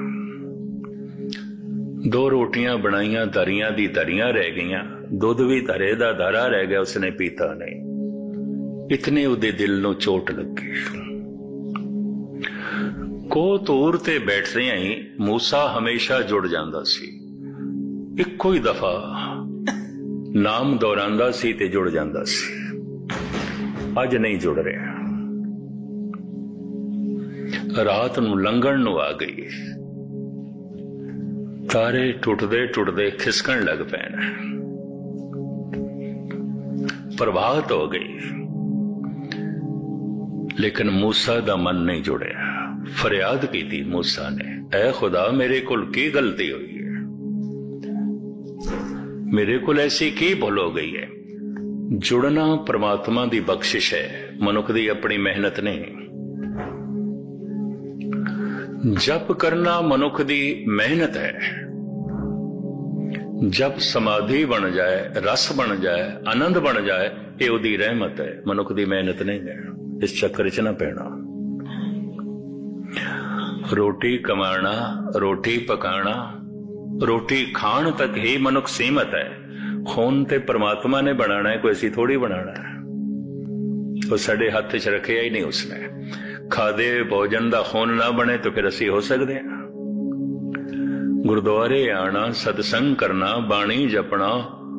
दो रोटियां बनाइया, धरियां दी धरियां रह गईयां, दुध भी धरे दा धरा रह गया, उसने पीता नहीं। इतने उदे दिल नूं चोट लगी। को तूर ते बैठदियां ही मूसा हमेशा जुड़ जांदा सी। इक्को ही दफा नाम दोहरांदा सी ते जुड़ जांदा सी। अज नहीं जुड़ रहा। रात नूं लंघण नूं आ गई, तारे टुटदे टुटदे खिसकण लग पैण, प्रभात हो गई, लेकिन मूसा दा मन नहीं जुड़िया। फरियाद की थी मूसा ने, ऐ खुदा मेरे कोल की गलती हुई है, मेरे कोल ऐसी की भुल हो गई है। जुड़ना परमात्मा दी बख्शिश है, मनुख दी अपनी मेहनत नहीं। जप करना मनुख दी मेहनत है। जब समाधि बन जाए, रस बन जाए, आनंद बन जाए, ये उदी रहमत है, मनुख दी मेहनत नहीं है। इस चक्कर च ना पैना। रोटी कमाना, रोटी पकाना, रोटी खाण तक ही मनुख सीमित है। खून ते परमात्मा ने बनाना है, कोई ऐसी थोड़ी बनाना है। वो साडे हाथ च रखिया ही नहीं उसने। खादे भोजन दा खून ना बने तो फिर असी हो सकते हैं। गुरुद्वारे आना, सत्संग करना, बाणी जपना,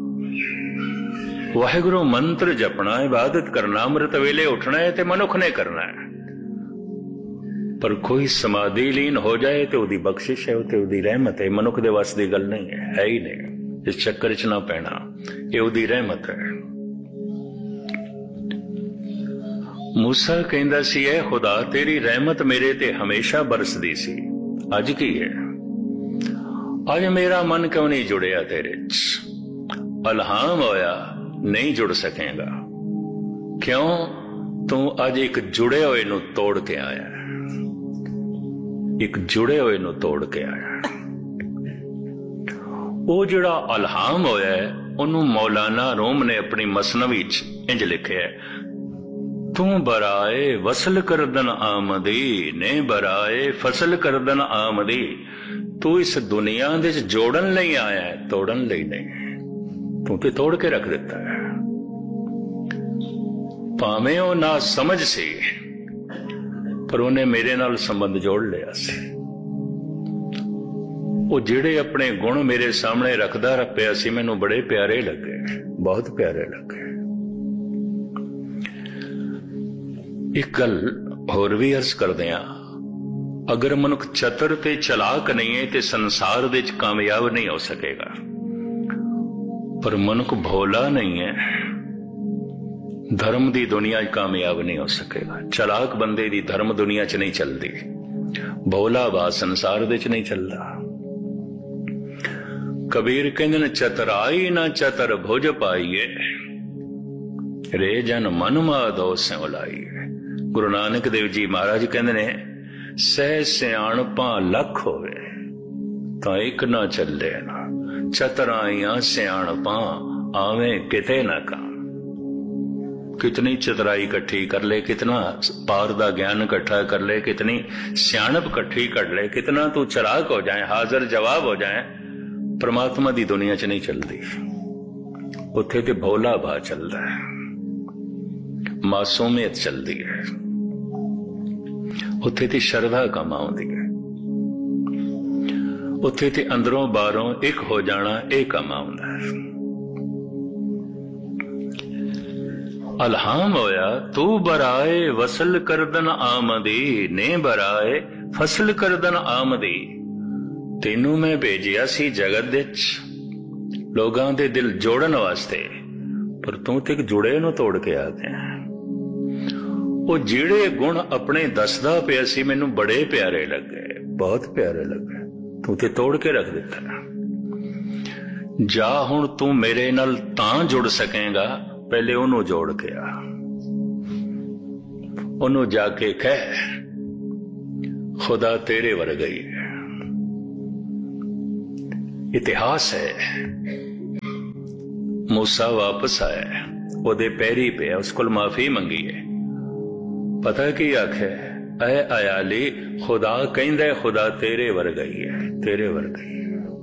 वाहिगुरु मंत्र जपना, इबादत करना, अमृत वेले उठना है ते मनुख ने करना है। पर कोई समाधि लीन हो जाए तो उदी बख्शिश है, ते उदी रहमत है। मनुख दे वास दी गल नहीं है, है ही नहीं। इस चक्कर च ना पैना, ये उदी रहमत है। मूसा कहंदा सी, ऐ खुदा तेरी रहमत मेरे ते हमेशा बरसदी सी, अज की है? अज मेरा मन क्यों नहीं जुड़िया तेरे च? अलहाम होया, नहीं जुड़ सकेगा। क्यों? तू अज एक जुड़े हुए नू तोड़ के आया, एक जुड़े हुए नू तोड़ के आया। वो जिहड़ा अलहाम होया है, उन्होंने मौलाना रूम ने अपनी मसनवी च इंज लिखिया है, तू बराए वसल करदन आमदी ने बराए फसल करदन आमदी। तू इस दुनिया दे जोड़न लई आया है, तोड़न लई नहीं। तू ते तोड़ के रख दिता है। भावें ओ ना समझ सी, पर उन्हें मेरे नाल संबंध जोड़ लिया सी। वो जिहड़े अपने गुण मेरे सामने रखदा पिया सी, मैनू बड़े प्यारे लगे, बहुत प्यारे लगे। एक गल होर भी अर्ज करदे आ, अगर मनुख चतुर ते चलाक नहीं है तो संसार दे च कामयाब नहीं हो सकेगा। पर मनुख भोला नहीं है, धर्म दी दुनिया च कामयाब नहीं हो सकेगा। चलाक बंदे दी धर्म दुनिया च नहीं चलती, भोला बा संसार दे च नहीं चलता। कबीर कहंदे ने, चतुराई ना चतर भुज पाईए, रे जन मन माधो स्योलाई। गुरु नानक देव जी महाराज कहंदे ने, सह सियाणपा लख होवे तां एक ना चले ना, चतराइयां सियाणपा आवे किते ना काम। कितनी चतुराई इकट्ठी कर ले, कितना पार दा ज्ञान इकट्ठा कर ले, कितनी सियाणप इकट्ठी कर ले, कितना तू चलाक हो जाए, हाजिर जवाब हो जाए, परमात्मा दी दुनिया च नहीं चलती। उत्थे ते भोला भा चलता है, मासूमियत चलती है, उत्थे ते शरधा कम आउंदी है, उत्थे ते अंदरों बाहरों एक हो जाना एक कम आउंदा है। अलहाम होया, तू बराए वसल करदन आमदी ने बराए फसल करदन आमदी। तेनू मैं भेजिया सी जगत विच लोगां दे दिल जोड़न वास्ते, पर तू ते एक जुड़े नू तोड़ के आ गया। वो जिहड़े गुण अपने दसदा पिया सी मैनू बड़े प्यारे लगे, बहुत प्यारे लगे, तू ते तोड़ के रख दिता। जा हुण तू मेरे नाल तां जुड़ सकेगा, पहले ओनू जोड़ के आ। ओनू जाके कह खुदा तेरे वर्गा ही है, इतिहास है। मूसा वापस आया, ओदे पैरी पे उस कोल माफी मंगी है। पता की आखे, ऐ अयाली खुदा कहंदा खुदा तेरे वर्गा ही है, तेरे वर्गा ही है।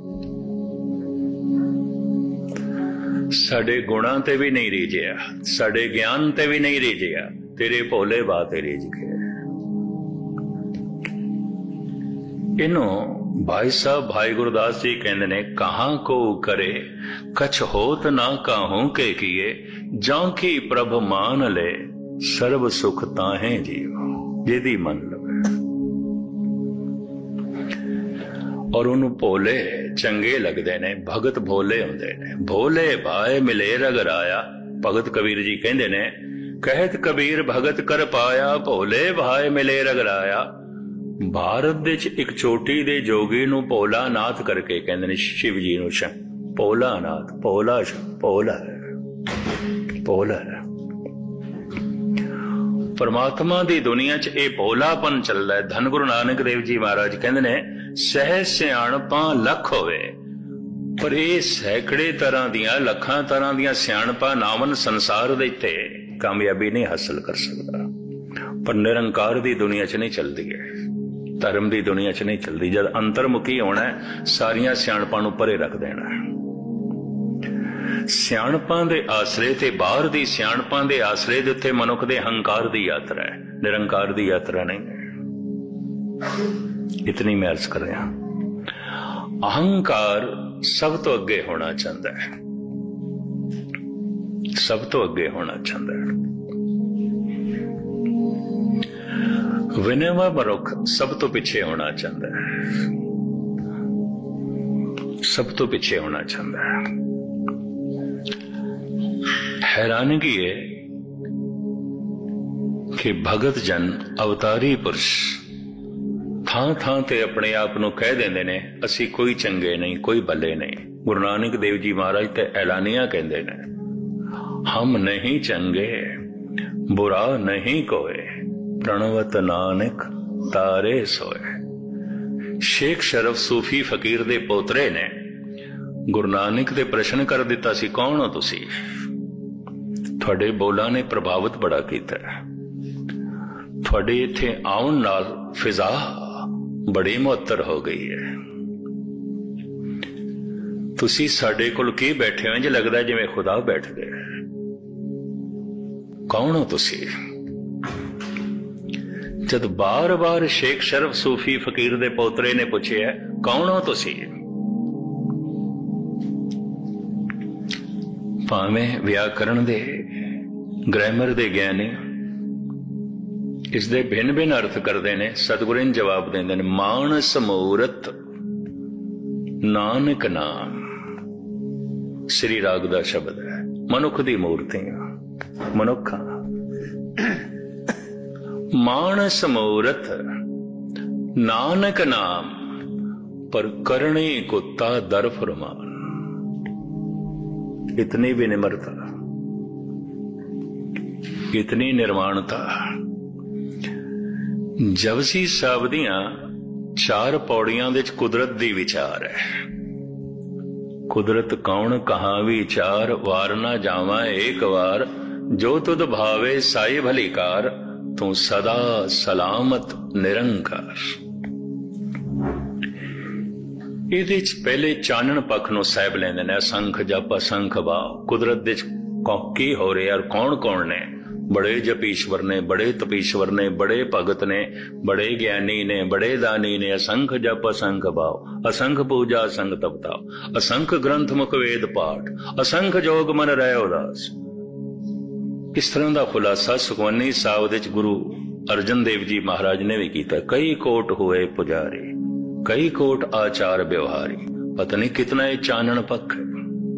साडे गुणां ते भी नहीं रीझिया, साडे ज्ञान ते भी नहीं रीझिया, तेरे भोले बा ते रीझ गए। इनो भाई साहब भाई गुरदास जी कहते ने, कहां को करे कछ होत ना काहू के किए, जां की प्रभ मान ले सर्व सुख ताहे जीव, जिदी मन लवे। और उन्होंने भोले चंगे लगते ने, भगत भोले होंदे ने। भोले भाए मिले रगराया, भगत कबीर जी कहते ने, कहत कबीर भगत कर पाया, भोले भाए मिले रगराया। भारत दे च एक चोटी दे जोगी नूं भोला नाथ करके कहंदे ने, शिव जी नूं भोला नाथ, भोला भोला भोला। परमात्मा दी दुनिया च ये भोलापन चलदा है। धन गुरु नानक देव जी महाराज कहंदे ने, सहज सियाणपां लख होवे, पर ये सैकड़े तरह दियां लखां तरह दियां सियाणपां नावन संसार दे ते कामयाबी नहीं हासिल कर सकदा। पर निरंकार दी दुनिया च नहीं चलदी है, धर्म दी दुनिया च नहीं चलदी। जद अंतरमुखी होना है, सारियां सियाणपां नूं परे रख देना है। सियाणपां दे आसरे ते बाहर दी सियाणपां दे आसरे दे उत्ते मनुख दे हंकार दी यात्रा है, निरंकार दी यात्रा नहीं है। इतनी मैं अर्ज कर रहा। अहंकार सब तो अगे होना चाहता है, सब तो अगे होना चाहता है। विनम्र मनुख सब तो पीछे होना चाहता है, सब तो पीछे होना चाहता है। हैरानगी है कि भगत जन अवतारी पुरुष थां थां ते अपने आप नूं कह देंदे ने, असी कोई चंगे नहीं, कोई भले नहीं। गुरु नानक देव जी महाराज ते ऐलानिया कहंदे ने, हम नहीं चंगे बुरा नहीं कोय, प्रणवत नानक तारे सोए। शेख शरफ सूफी फकीर दे पोतरे ने गुरु नानक दे प्रश्न कर दिता सी, कौन हो तुसी? थोड़े बोलां ने प्रभावित बड़ा कीता है। थोड़े इत्थे आउण नाल फिजा बड़ी मुअत्तर हो गई है। तुसी साडे कोल की बैठे हो, इंज लगदा जिवें खुदा बैठ गए। कौन हो तुसी? जद बार बार शेख शरफ सूफी फकीर दे पोतरे ने पूछे, कौन हो तुसी? भावें व्याकरण दे ग्रामर दे ज्ञानी इसदे भिन्न भिन्न अर्थ करते हैं। सतगुरु ने जवाब देंदे ने, मानस मूरत नानक नाम। श्री राग दा शब्द है। मनुख दी मूर्तियां, मनुख मानस मूरत नानक नाम, पर करणी कुत्ता दर फरमान। इतनी विनिम्रता, इतनी निर्माणता। जपजी साहब दियां चार पौड़ियां दे कुदरत दी विचार है। कुदरत कौन कहां विचार, वार ना जावा एक वार, जो तुद भावे साई भलीकार, तू सदा सलामत निरंकार। इहदे च पहले चानण पख नूं साहिब लैंदे ने, असंख जप असंख भाव। कुदरत दे की हो रहा और कौन कौन ने? बड़े जपीश्वर ने, बड़े तपीश्वर ने, बड़े भगत ने, बड़े ज्ञानी ने, बड़े दानी ने। असंख जप असंख भाव, असंख पूजा असंख तपताव, असंख ग्रंथ मुख वेद पाठ, असंख जोग मन रहे उदास। इस तरह का खुलासा सुखमनी साहब दे गुरु अर्जन देव जी महाराज ने भी किया। कई कोट हुए पुजारी, कई कोट आचार व्यवहारी। पता नहीं कितना ये चानण पख है।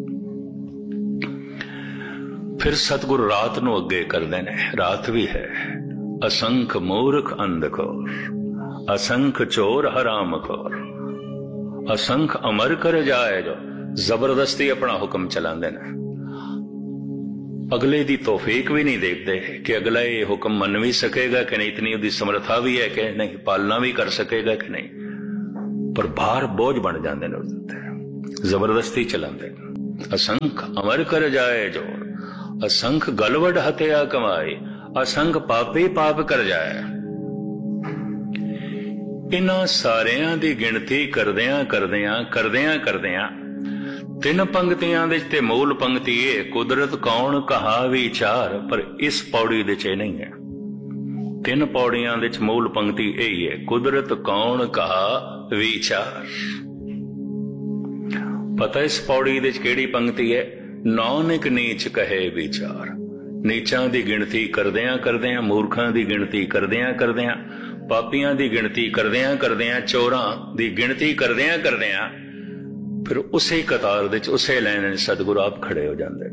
फिर सतगुरु रात नूं अगे करदे ने। रात भी है। असंख मूर्ख अंधखोर, असंख चोर हराम खोर, असंख अमर कर जाए जो जबरदस्ती अपना हुक्म चलांदे ने। अगले दी तौफीक भी नहीं देखते कि अगला ये हुक्म मन भी सकेगा कि नहीं, इतनी उसकी समर्था भी है कि नहीं, पालना भी कर सकेगा कि नहीं, पर भार बोझ बन जाते हैं। जबरदस्ती चलाते। असंख अमर कर जाए जोर, असंख गलवड हत्या कमाए, असंख पापे पाप कर जाए। इन्हां सारियां दी गिणती करदियां करदियां करदियां करदियां ਤਿੰਨ ਪੰਕਤੀਆਂ ਦੇ ਤੇ ਮੂਲ ਪੰਕਤੀ ਇਹ, ਕੁਦਰਤ ਕੌਣ ਕਹਾ ਵਿਚਾਰ, ਪਰ ਇਸ ਪੌੜੀ ਦੇ ਚ ਇਹ ਨਹੀਂ ਹੈ। ਤਿੰਨ ਪੌੜੀਆਂ ਦੇ ਚ ਮੂਲ ਪੰਕਤੀ ਇਹ ਹੀ ਹੈ, ਕੁਦਰਤ ਕੌਣ ਕਹਾ ਵਿਚਾਰ। ਪਤਾ ਇਸ ਪੌੜੀ ਦੇ ਚ ਕਿਹੜੀ ਪੰਕਤੀ ਹੈ? ਨਾਨਕ ਨੀਚ ਕਹੇ ਵਿਚਾਰ। ਨੀਚਾਂ ਦੀ ਗਿਣਤੀ ਕਰਦਿਆਂ ਕਰਦਿਆਂ, ਮੂਰਖਾਂ ਦੀ ਗਿਣਤੀ ਕਰਦਿਆਂ ਕਰਦਿਆਂ, ਪਾਪੀਆਂ ਦੀ ਗਿਣਤੀ ਕਰਦਿਆਂ ਕਰਦਿਆਂ, ਚੋਰਾਂ ਦੀ ਗਿਣਤੀ ਕਰਦਿਆਂ ਕਰਦਿਆਂ, ਫਿਰ ਉਸੇ ਕਤਾਰ ਦੇ ਚ ਉਸੇ ਲਾਈਨ ਸਤਿਗੁਰੂ ਆਪ ਖੜੇ ਹੋ ਜਾਂਦੇ।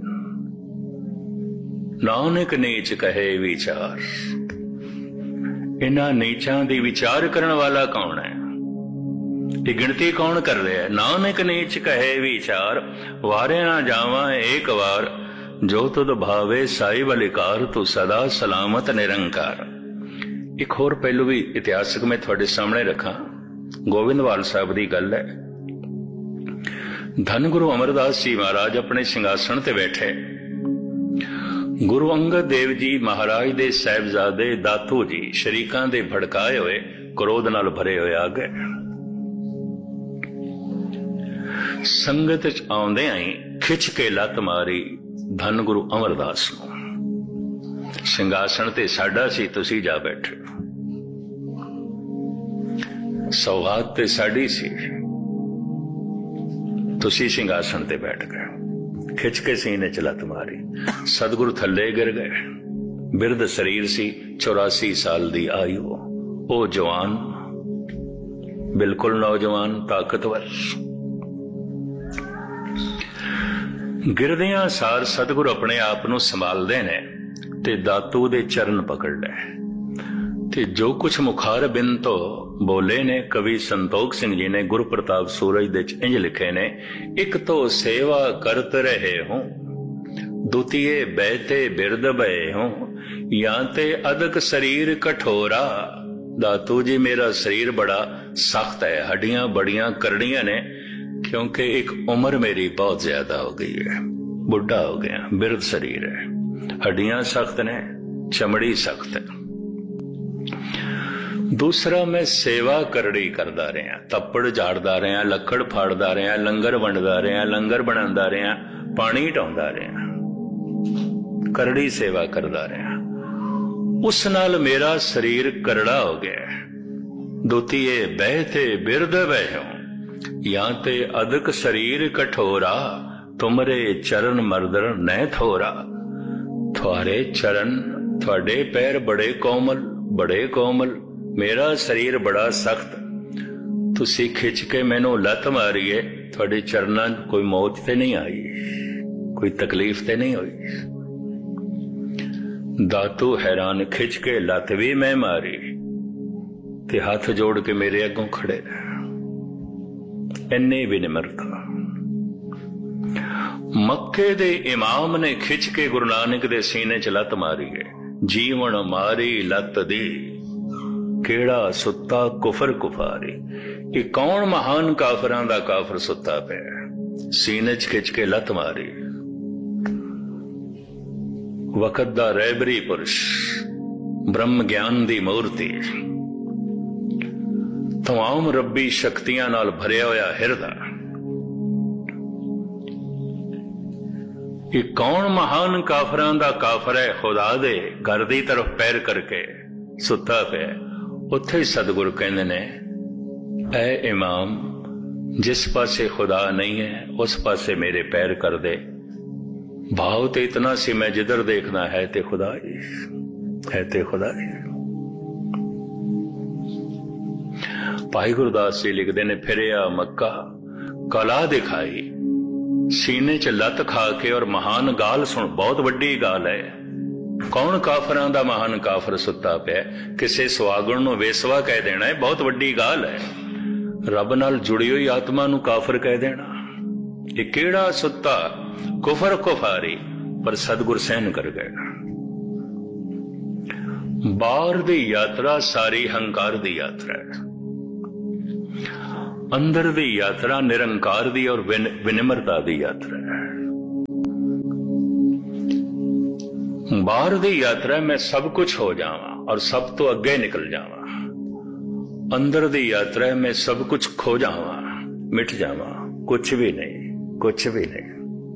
ਨਾਨਕ ਨੀਚ ਕਹੇ ਵਿਚਾਰ। ਇਹਨਾਂ ਨੀਚਾਂ ਦੀ ਵਿਚਾਰ ਕਰਨ ਵਾਲਾ ਕੌਣ ਹੈ? ਇਹ ਗਿਣਤੀ ਕੌਣ ਕਰ ਰਿਹਾ ਹੈ? ਨਾਨਕ ਨੀਚ ਕਹੇ ਵਿਚਾਰ, ਵਾਰੇ ਨਾ ਜਾਵਾਂ ਏਕ ਵਾਰ, ਜੋ ਤੁਧ ਭਾਵੇ ਸਾਈ ਬਲਿਕਾਰ, ਤੂੰ ਸਦਾ ਸਲਾਮਤ ਨਿਰੰਕਾਰ। ਇੱਕ ਹੋਰ ਪਹਿਲੂ ਵੀ ਇਤਿਹਾਸਕ ਮੈਂ ਤੁਹਾਡੇ ਸਾਹਮਣੇ ਰੱਖਾਂ। ਗੋਬਿੰਦਵਾਲ ਸਾਹਿਬ ਦੀ ਗੱਲ ਹੈ। ਧੰਨ ਗੁਰੂ ਅਮਰਦਾਸ ਜੀ ਮਹਾਰਾਜ ਆਪਣੇ ਸਿੰਘਾਸਣ ਤੇ ਬੈਠੇ। ਗੁਰੂ ਅੰਗਦ ਦੇਵ ਜੀ ਮਹਾਰਾਜ ਦੇ ਸਾਹਿਬਜ਼ਾਦੇ ਦਾਤੂ ਜੀ ਸ਼ਰੀਕਾਂ ਦੇ ਭੜਕਾਏ ਹੋਏ, ਕ੍ਰੋਧ ਨਾਲ ਭਰੇ ਹੋਏ ਆ ਗਏ। ਸੰਗਤ ਚ ਆਉਂਦੇ ਆਈ ਖਿੱਚ ਕੇ ਲੱਤ ਮਾਰੀ ਧੰਨ ਗੁਰੂ ਅਮਰਦਾਸ ਨੂੰ। ਸਿੰਘਾਸਣ ਤੇ ਸਾਡਾ ਸੀ, ਤੁਸੀਂ ਜਾ ਬੈਠੇ। ਸੌਗਾਤ ਤੇ ਸਾਡੀ ਸੀ, ਤੁਸੀਂ ਸਿੰਘਾਸਣ ਤੇ ਬੈਠ ਗਏ। ਖਿੱਚ ਕੇ ਸੀਨੇ ਚ ਲੱਤ ਮਾਰੀ, ਸਤਿਗੁਰੂ ਥੱਲੇ ਗਿਰ ਗਏ। ਬਿਰਧ ਸਰੀਰ ਸੀ, ਚੌਰਾਸੀ ਸਾਲ ਦੀ ਆਯੂ। ਉਹ ਜਵਾਨ, ਬਿਲਕੁਲ ਨੌਜਵਾਨ, ਤਾਕਤਵਰ। ਗਿਰਦਿਆਂ ਸਾਰ ਸਤਿਗੁਰੂ ਆਪਣੇ ਆਪ ਨੂੰ ਸੰਭਾਲਦੇ ਨੇ ਤੇ ਦਾਤੂ ਦੇ ਚਰਨ ਪਕੜ ਲਏ ਤੇ ਜੋ ਕੁਛ ਮੁਖਾਰ ਬਿਨ ਤੋਂ ਬੋਲੇ ਨੇ ਕਵੀ ਸੰਤੋਖ ਸਿੰਘ ਜੀ ਨੇ ਗੁਰੂ ਪ੍ਰਤਾਪ ਸੂਰਜ ਦੇ ਚ ਇੰਜ ਲਿਖੇ ਨੇ, ਇੱਕ ਤੋਂ ਸੇਵਾ ਕਰਤ ਰਹੇ ਹੂੰ, ਦੁਤੀਏ ਬਹਿਤੇ ਬਿਰਦ ਬਏ ਹੂੰ, ਜਾਂ ਤੇ ਅਦਕ ਸਰੀਰ ਕਠੋਰਾ। ਦਾਤੂ ਜੀ ਮੇਰਾ ਸਰੀਰ ਬੜਾ ਸਖਤ ਹੈ, ਹੱਡੀਆਂ ਬੜੀਆਂ ਕਰੜੀਆਂ ਨੇ, ਕਿਉਂਕਿ ਇੱਕ ਉਮਰ ਮੇਰੀ ਬਹੁਤ ਜ਼ਿਆਦਾ ਹੋ ਗਈ ਹੈ, ਬੁੱਢਾ ਹੋ ਗਿਆ, ਬਿਰਧ ਸਰੀਰ ਹੈ, ਹੱਡੀਆਂ ਸਖਤ ਨੇ, ਚਮੜੀ ਸਖਤ ਹੈ। ਦੂਸਰਾ, ਮੈਂ ਸੇਵਾ ਕਰੜੀ ਕਰਦਾ ਰਿਹਾ, ਤੱਪੜ ਝਾੜਦਾ ਰਿਹਾ, ਲੱਕੜ ਫਾੜਦਾ ਰਿਹਾ, ਲੰਗਰ ਵੰਡਦਾ ਰਿਹਾ, ਲੰਗਰ ਬਣਾਉਂਦਾ ਰਿਹਾ, ਪਾਣੀ ਢਾਉਂਦਾ ਰਿਹਾ, ਕਰੜੀ ਸੇਵਾ ਕਰਦਾ ਰਿਹਾ। ਉਸ ਨਾਲ ਮੇਰਾ ਸਰੀਰ ਕਰੜਾ ਹੋ ਗਿਆ। ਦੁਤੀਏ ਬਹਿਤੇ ਬਿਰਦ ਬਹਿਓ, ਜਾਂ ਤੇ ਅਦਕ ਸਰੀਰ ਕਠੋਰਾ, ਤੁਮਰੇ ਚਰਨ ਮਰਦਰ ਨੈ ਥੋਰਾ। ਤੁਹਾਡੇ ਚਰਨ, ਤੁਹਾਡੇ ਪੈਰ ਬੜੇ ਕੋਮਲ, ਬੜੇ ਕੋਮਲ, ਮੇਰਾ ਸਰੀਰ ਬੜਾ ਸਖਤ। ਤੁਸੀਂ ਖਿੱਚ ਕੇ ਮੈਨੂੰ ਲੱਤ ਮਾਰੀਏ, ਤੁਹਾਡੇ ਚਰਨਾਂ ਕੋਈ ਮੌਤ ਤੇ ਨਹੀਂ ਆਈ, ਕੋਈ ਤਕਲੀਫ ਤੇ ਨਹੀਂ ਹੋਈ। ਦਾਤੂ ਹੈਰਾਨ, ਖਿੱਚ ਕੇ ਲੱਤ ਵੀ ਮੈਂ ਮਾਰੀ ਤੇ ਹੱਥ ਜੋੜ ਕੇ ਮੇਰੇ ਅੱਗੋਂ ਖੜੇ। ਇੰਨੇ ਵੀ ਨਿਮਰਤਾ। ਮੱਕੇ ਦੇ ਇਮਾਮ ਨੇ ਖਿੱਚ ਕੇ ਗੁਰੂ ਨਾਨਕ ਦੇ ਸੀਨੇ ਚ ਲੱਤ ਮਾਰੀ ਹੈ। ਜੀਵਨ ਮਾਰੀ ਲੱਤ ਦੀ, ਕਿਹੜਾ ਸੁੱਤਾ ਕੁਫਰ ਕੁਫਾਰੀ। ਇਹ ਕੌਣ ਮਹਾਨ ਕਾਫਰਾਂ ਦਾ ਕਾਫਰ ਸੁੱਤਾ ਪਿਆ, ਸੀਨੇ ਚ ਖਿੱਚ ਕੇ ਲੱਤ ਮਾਰੀ। ਵਕਤ ਦਾ ਰਹਿਬਰੀ ਪੁਰਸ਼, ਬ੍ਰਹਮ ਗਿਆਨ ਦੀ ਮੂਰਤੀ, ਤਮਾਮ ਰੱਬੀ ਸ਼ਕਤੀਆਂ ਨਾਲ ਭਰਿਆ ਹੋਇਆ ਹਿਰਦਾ। ਇਹ ਕੌਣ ਮਹਾਨ ਕਾਫਰਾਂ ਦਾ ਕਾਫਰ ਹੈ, ਖੁਦਾ ਦੇ ਘਰ ਦੀ ਤਰਫ ਪੈਰ ਕਰਕੇ ਸੁੱਤਾ ਪਿਆ। ਉੱਥੇ ਹੀ ਸਤਿਗੁਰੂ ਕਹਿੰਦੇ ਨੇ, ਐ ਇਮਾਮ, ਜਿਸ ਪਾਸੇ ਖੁਦਾ ਨਹੀਂ ਹੈ ਉਸ ਪਾਸੇ ਮੇਰੇ ਪੈਰ ਕਰ ਦੇ। ਭਾਵ ਤੇ ਇਤਨਾ ਸੀ, ਮੈਂ ਜਿੱਧਰ ਦੇਖਣਾ ਹੈ ਤੇ ਖੁਦਾ ਹੀ ਹੈ, ਤੇ ਖੁਦਾ ਹੀ। ਭਾਈ ਗੁਰਦਾਸ ਜੀ ਲਿਖਦੇ ਨੇ, ਫਿਰਿਆ ਮੱਕਾ ਕਲਾ ਦਿਖਾਈ, ਸੀਨੇ ਚ ਲੱਤ ਖਾ ਕੇ ਔਰ ਮਹਾਨ ਗਾਲ ਸੁਣ। ਬਹੁਤ ਵੱਡੀ ਗਾਲ ਹੈ। ਕੌਣ ਕਾਫਰਾਂ ਦਾ ਮਹਾਨ ਕਾਫਰ ਸੁੱਤਾ ਪਿਆ। ਕਿਸੇ ਸੁਹਾਗਣ ਨੂੰ ਵੇਸਵਾ ਕਹਿ ਦੇਣਾ, ਇਹ ਬਹੁਤ ਵੱਡੀ ਗਾਲ ਹੈ। ਰੱਬ ਨਾਲ ਜੁੜੀ ਹੋਈ ਆਤਮਾ ਨੂੰ ਕਾਫਰ ਕਹਿ ਦੇਣਾ, ਇਹ ਕਿਹੜਾ ਸੁੱਤਾ ਕੁਫਰ ਕੁਫਾਰੀ। ਪਰ ਸਤਿਗੁਰ ਸਹਿਨ ਕਰ ਗਏ। ਬਾਹਰ ਦੀ ਯਾਤਰਾ ਸਾਰੀ ਹੰਕਾਰ ਦੀ ਯਾਤਰਾ ਹੈ। अंदर दी यात्रा निरंकार दी और विनिम्रता दी यात्रा है। बाहर दी यात्रा मैं सब कुछ हो जावा और सब तो अगे निकल जावा। अंदर दी यात्रा में सब कुछ खो जावा, मिट जावा, कुछ भी नहीं, कुछ भी नहीं।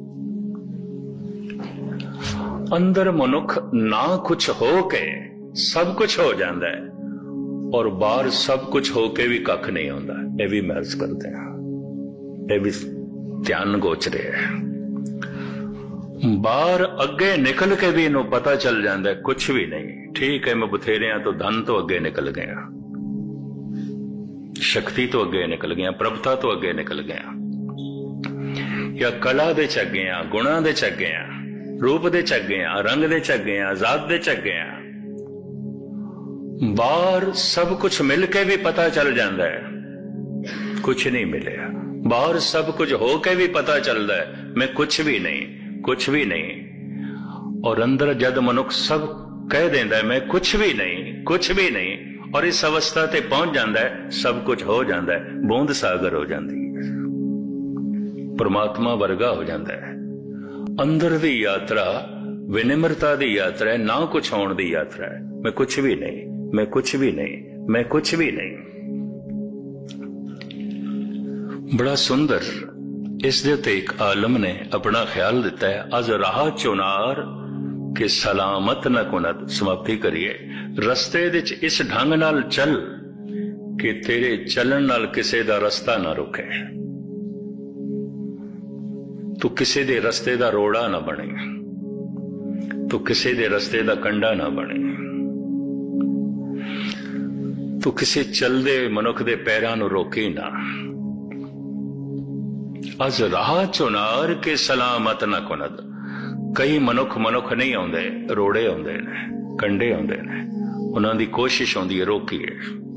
अंदर मनुख ना कुछ हो के सब कुछ हो जाता है और बाहर सब कुछ हो के भी कख नहीं होता। ये भी महसूस करते हैं, ये भी ध्यान गोचरे है। बाहर अगे निकल के भी इन्हों पता चल जाता है कुछ भी नहीं। ठीक है, मैं बथेरे तो धन तो अगे निकल गया, शक्ति तो अगे निकल गया, प्रभुता तो अगे निकल गया, या कला दे च गया, गुणा दे च गया, रूप दे च गया, रंग दे च गया, जात दे च गया। बाहर सब कुछ मिलके भी पता चल जाता है कुछ नहीं मिले। बाहर सब कुछ होके भी पता चलता है मैं कुछ भी नहीं, कुछ भी नहीं। और अंदर जद मनुख सब कह देता है मैं कुछ भी नहीं, कुछ भी नहीं, और इस अवस्था ते पहुंच जाता है सब कुछ हो जाता है, बूंद सागर हो जाती है, परमात्मा वर्गा हो जाता है। अंदर दी यात्रा विनिम्रता दी यात्रा है, ना कुछ होने दी यात्रा है। मैं कुछ भी नहीं, मैं कुछ भी नहीं, मैं कुछ भी नहीं। बड़ा सुंदर इस दे उत्ते एक आलम ने अपना ख्याल दिता है। अज राह चुनार के सलामत न कुनत। समाप्ति करिए। रस्ते दे च इस ढंग नाल चल कि तेरे चलन नाल किसे दा रस्ता ना रुके, तू किसे दे रस्ते दा रोड़ा ना बने, तू किसे दे रस्ते दा कंडा ना बने, तू किसी चलदे मनुख दे पैरां नूं रोकी ना। अज राह चुनार के सलामत ना कुनद। कई मनुख मनुख नहीं आउंदे, रोड़े आउंदे ने, कंडे आउंदे ने, उन्हां दी कोशिश होंदी है रोकीए,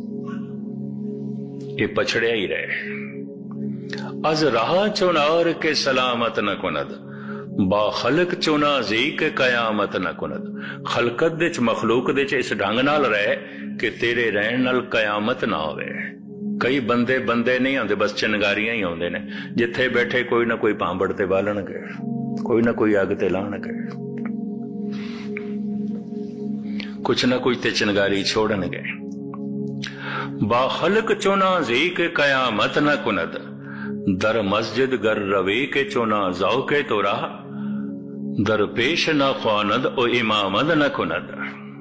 ये पछड़िया ही रहे। अज राह चुनार के सलामत न कुनद, बा खलक चुना जी के कयामत न कुनद। खलकत दे च मखलूक दे च इस ढंग नाल रहे कि तेरे रहन नाल कयामत ना होवे। कई बंदे बंदे नहीं आंदे, बस चिनगारियां ही आउंदे ने। जिथे बैठे कोई ना कोई भांबड़ ते बालणगे, कोई ना कोई अग ते लाणगे, कुछ ना कुछ ते चिनगारी छोड़नगे। बा खलक चुना जी के कयामत न कुनद, दर मस्जिद गर रवे के चुना जाओ के तोरा, दर पेश न ख्वानद ओ इमामद न कुनद।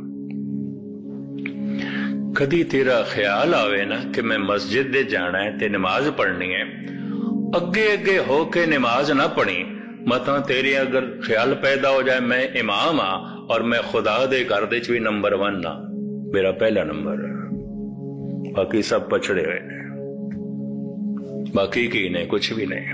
कदी तेरा ख्याल आवे ना कि मैं मस्जिद दे जाना है ते नमाज पढ़नी है, अगे अगे हो के नमाज ना पढ़ी, मता तेरे अगर ख्याल पैदा हो जाए मैं इमाम हाँ और मैं खुदा दे घर दे च भी नंबर वन ना, मेरा पहला नंबर, बाकी सब पछड़े हुए ने, बाकी की नहीं, कुछ भी नहीं।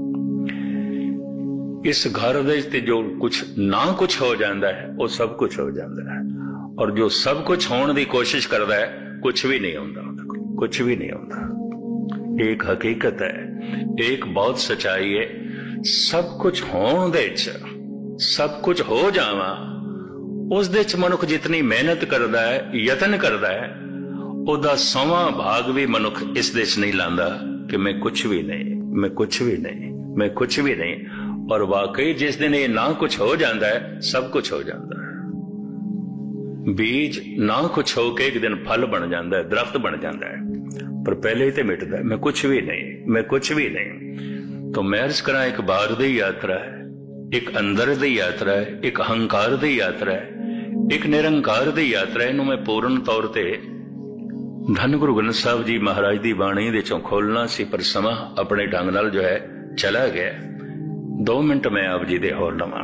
इस घर दे जो कुछ ना कुछ हो जाता है वो सब कुछ हो जाता है, और जो सब कुछ होने की कोशिश करता है कुछ भी नहीं होता, कुछ भी नहीं होता। एक हकीकत है, एक बहुत सच्चाई है। सब कुछ होने दे च, सब कुछ हो जावा, उस दे च मनुख जितनी मेहनत करता है, यतन करता है, उदा सवा भाग भी मनुख इस दे च नहीं लांदा कि मैं कुछ भी नहीं, मैं कुछ भी नहीं, मैं कुछ भी नहीं। और वाकई जिस दिन ये ना कुछ हो जाता है सब कुछ हो जाता है। बीज ना कुछ हो के एक दिन फल बन जाता है, दरख्त बन जाता है, पर पहले ही तो मिटता है मैं कुछ भी नहीं, मैं कुछ भी नहीं। तो मैं अर्ज करा, एक बाहर दी यात्रा है, एक अंदर दी यात्रा है, एक अहंकार दी यात्रा है, एक निरंकार दी यात्रा है। इन्हों मैं पूर्ण तौर पर धन गुरु ग्रंथ साहब जी महाराज दी बाणी दे चों खोलना सी, पर समा अपने ढंग नाल जो है चला गया। दो मिनट मैं आप जी दे होर लवां।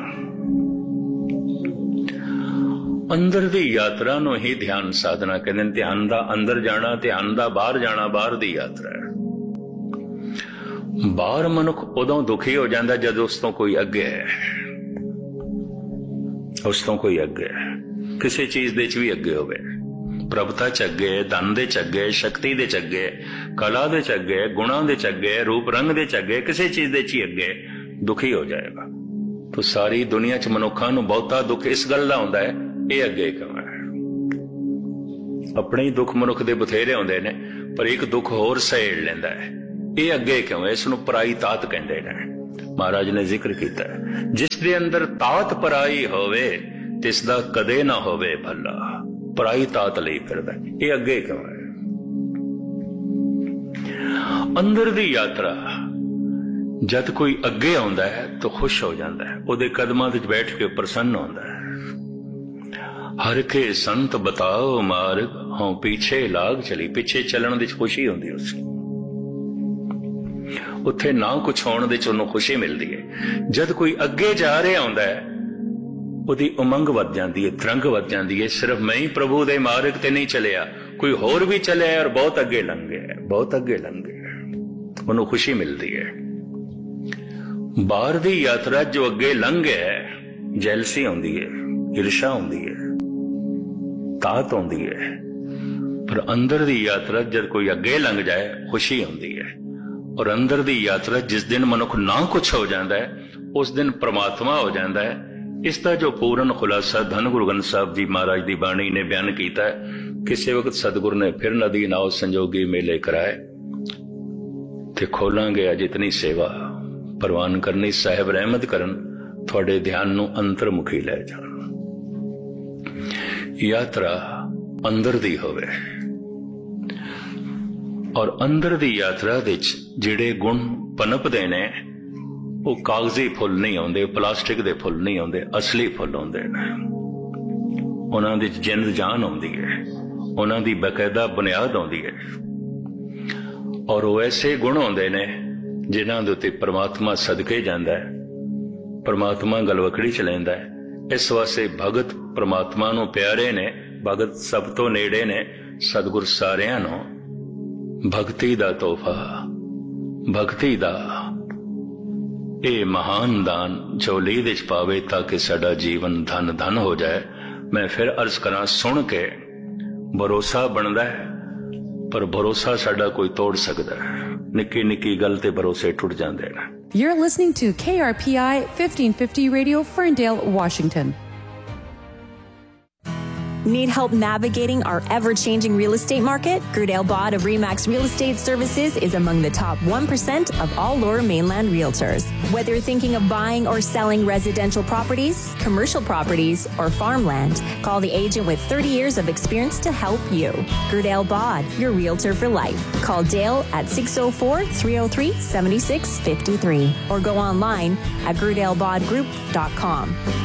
अंदर दी यात्रा नूं ही ध्यान साधना कहंदे ने। ध्यान दा अंदर जाना, ध्यान दा बाहर जाना, बाहर दी यात्रा है। बाहर मनुख उदों दुखी हो जाता जद उस तो कोई अगे है, उस तो कोई अगे है, किसी चीज दे च भी अगे होवे, प्रभुता च अगे, धन दे च अगे, शक्ति दे च अगे, कला दे च अगे, गुणा दे च अगे, रूप रंग दे च अगे, किसी चीज दे च ही अगे दुखी हो जाएगा। तो सारी दुनिया च मनुखा नूं बहुता दुख इस गल दा हुंदा है, ये अगे क्यों है। अपने ही दुख मनुख दे बथेरे होंदे ने, पर एक दुख होर सहेड़ लैंदा है, ਇਹ ਅੱਗੇ ਕਿਉਂ ਹੈ? ਇਸ ਨੂੰ ਪਰਾਈ ਤਾਤ ਕਹਿੰਦੇ ਨੇ। ਮਹਾਰਾਜ ਨੇ ਜ਼ਿਕਰ ਕੀਤਾ, ਜਿਸ ਦੇ ਅੰਦਰ ਤਾਤ ਪਰਾਈ ਹੋਵੇ ਤਿਸ ਦਾ ਕਦੇ ਨਾ ਹੋਵੇ ਭਲਾ। ਪਰਾਈ ਤਾਤ ਲਈ ਫਿਰਦਾ, ਇਹ ਅੱਗੇ ਕਿਉਂ ਹੈ? ਅੰਦਰ ਦੀ ਯਾਤਰਾ ਜਦ ਕੋਈ ਅੱਗੇ ਆਉਂਦਾ ਹੈ ਤਾਂ ਖੁਸ਼ ਹੋ ਜਾਂਦਾ ਹੈ, ਉਹਦੇ ਕਦਮਾਂ ਵਿੱਚ ਬੈਠ ਕੇ ਪ੍ਰਸੰਨ ਹੁੰਦਾ ਹੈ। ਹਰ ਕੇ ਸੰਤ ਬਤਾਓ ਮਾਰਗ, ਹਾਂ ਪਿੱਛੇ ਲਾਗ ਚਲੀ। ਪਿੱਛੇ ਚੱਲਣ ਦੀ ਖੁਸ਼ੀ ਹੁੰਦੀ ਉਸ ਨੂੰ, ਉੱਥੇ ਨਾ ਕੁਛ ਹੋਣ ਦੇ ਚ ਉਹਨੂੰ ਖੁਸ਼ੀ ਮਿਲਦੀ ਹੈ। ਜਦ ਕੋਈ ਅੱਗੇ ਜਾ ਰਿਹਾ ਹੁੰਦਾ ਹੈ ਉਹਦੀ ਉਮੰਗ ਵੱਧ ਜਾਂਦੀ ਹੈ, ਤਰੰਗ ਵੱਧ ਜਾਂਦੀ ਹੈ। ਸਿਰਫ ਮੈਂ ਹੀ ਪ੍ਰਭੂ ਦੇ ਮਾਰਗ ਤੇ ਨਹੀਂ ਚੱਲਿਆ, ਕੋਈ ਹੋਰ ਵੀ ਚੱਲਿਆ ਔਰ ਬਹੁਤ ਅੱਗੇ ਲੰਘ ਗਿਆ, ਬਹੁਤ ਅੱਗੇ ਲੰਘ ਗਿਆ, ਉਹਨੂੰ ਖੁਸ਼ੀ ਮਿਲਦੀ ਹੈ। ਬਾਹਰ ਦੀ ਯਾਤਰਾ ਜੋ ਅੱਗੇ ਲੰਘ ਗਿਆ, ਜੈਲਸੀ ਆਉਂਦੀ ਹੈ, ਈਰਸ਼ਾ ਆਉਂਦੀ ਹੈ, ਤਾਤ ਆਉਂਦੀ ਹੈ। ਪਰ ਅੰਦਰ ਦੀ ਯਾਤਰਾ ਜਦ ਕੋਈ ਅੱਗੇ ਲੰਘ ਜਾਏ ਖੁਸ਼ੀ ਆਉਂਦੀ ਹੈ। ਔਰ ਅੰਦਰ ਦੀ ਯਾਤਰਾ ਜਿਸ ਦਿਨ ਮਨੁੱਖ ਨਾ ਕੁਛ ਹੋ ਜਾਂਦਾ ਹੈ ਉਸ ਦਿਨ ਪ੍ਰਮਾਤਮਾ ਹੋ ਜਾਂਦਾ ਹੈ। ਇਸ ਦਾ ਜੋ ਪੂਰਨ ਖੁਲਾਸਾ ਧੰਨ ਗੁਰੂ ਗ੍ਰੰਥ ਸਾਹਿਬ ਜੀ ਮਹਾਰਾਜ ਦੀ ਬਾਣੀ ਨੇ ਬਿਆਨ ਕੀਤਾ ਹੈ। ਕਿਸੇ ਵਕਤ ਸਤਿਗੁਰ ਨੇ ਫਿਰ ਨਦੀ ਨਾਉ ਸੰਜੋਗੀ ਮੇਲੇ ਕਰਾਏ ਤੇ ਖੋਲਾਂਗੇ ਅੱਜ ਇਤਨੀ ਸੇਵਾ ਪ੍ਰਵਾਨ ਕਰਨੀ। ਸਾਹਿਬ ਰਹਿਮਤ ਕਰਨ, ਤੁਹਾਡੇ ਧਿਆਨ ਨੂੰ ਅੰਤਰਮੁਖੀ ਲੈ ਜਾਣ। ਯਾਤਰਾ ਅੰਦਰ ਦੀ ਹੋਵੇ ਔਰ ਅੰਦਰ ਦੀ ਯਾਤਰਾ ਵਿੱਚ ਜਿਹੜੇ ਗੁਣ ਪਨਪਦੇ ਨੇ ਉਹ ਕਾਗਜ਼ੀ ਫੁੱਲ ਨਹੀਂ ਆਉਂਦੇ, ਪਲਾਸਟਿਕ ਦੇ ਫੁੱਲ ਨਹੀਂ ਆਉਂਦੇ, ਅਸਲੀ ਫੁੱਲ ਆਉਂਦੇ ਨੇ। ਉਹਨਾਂ ਦੀ ਜਿੰਦ ਜਾਨ ਆਉਂਦੀ ਹੈ, ਉਹਨਾਂ ਦੀ ਬਕਾਇਦਾ ਬੁਨਿਆਦ ਆਉਂਦੀ ਹੈ ਔਰ ਉਹ ਐਸੇ ਗੁਣ ਆਉਂਦੇ ਨੇ ਜਿਨ੍ਹਾਂ ਦੇ ਉੱਤੇ ਪ੍ਰਮਾਤਮਾ ਸਦਕੇ ਜਾਂਦਾ ਹੈ, ਪ੍ਰਮਾਤਮਾ ਗਲਵਕੜੀ ਚ ਲੈਂਦਾ ਹੈ। ਇਸ ਵਾਸਤੇ ਭਗਤ ਪ੍ਰਮਾਤਮਾ ਨੂੰ ਪਿਆਰੇ ਨੇ, ਭਗਤ ਸਭ ਤੋਂ ਨੇੜੇ ਨੇ। ਸਤਿਗੁਰ ਸਾਰਿਆਂ ਨੂੰ ਭਗਤੀ ਦਾ ਤੋਹਫਾ, ਭਗਤੀ ਦਾ ਇਹ ਮਹਾਨ ਦਾਨ ਝੋਲੀ ਵਿੱਚ ਪਾਵੇ ਤਾਂ ਕਿ ਸਾਡਾ ਜੀਵਨ ਧਨ ਧਨ ਹੋ ਜਾਏ। ਮੈਂ ਫਿਰ ਅਰਜ਼ ਕਰਾਂ, ਸੁਣ ਕੇ ਭਰੋਸਾ ਬਣਦਾ ਹੈ ਪਰ ਭਰੋਸਾ ਸਾਡਾ ਕੋਈ ਤੋੜ ਸਕਦਾ ਹੈ। ਨਿੱਕੀ ਨਿੱਕੀ ਗੱਲ ਤੇ ਭਰੋਸੇ ਟੁੱਟ ਜਾਂਦੇ ਨੇ। You're listening to K R P I fifteen fifty Radio, Ferndale, Washington. Need help navigating our ever-changing real estate market? Grudale Bod of Remax Real Estate Services is among the top one percent of all Lower Mainland realtors. Whether you're thinking of buying or selling residential properties, commercial properties, or farmland, call the agent with thirty years of experience to help you. Grudale Bod, your realtor for life. Call Dale at six oh four, three oh three, seven six five three or go online at grudale bod group dot com.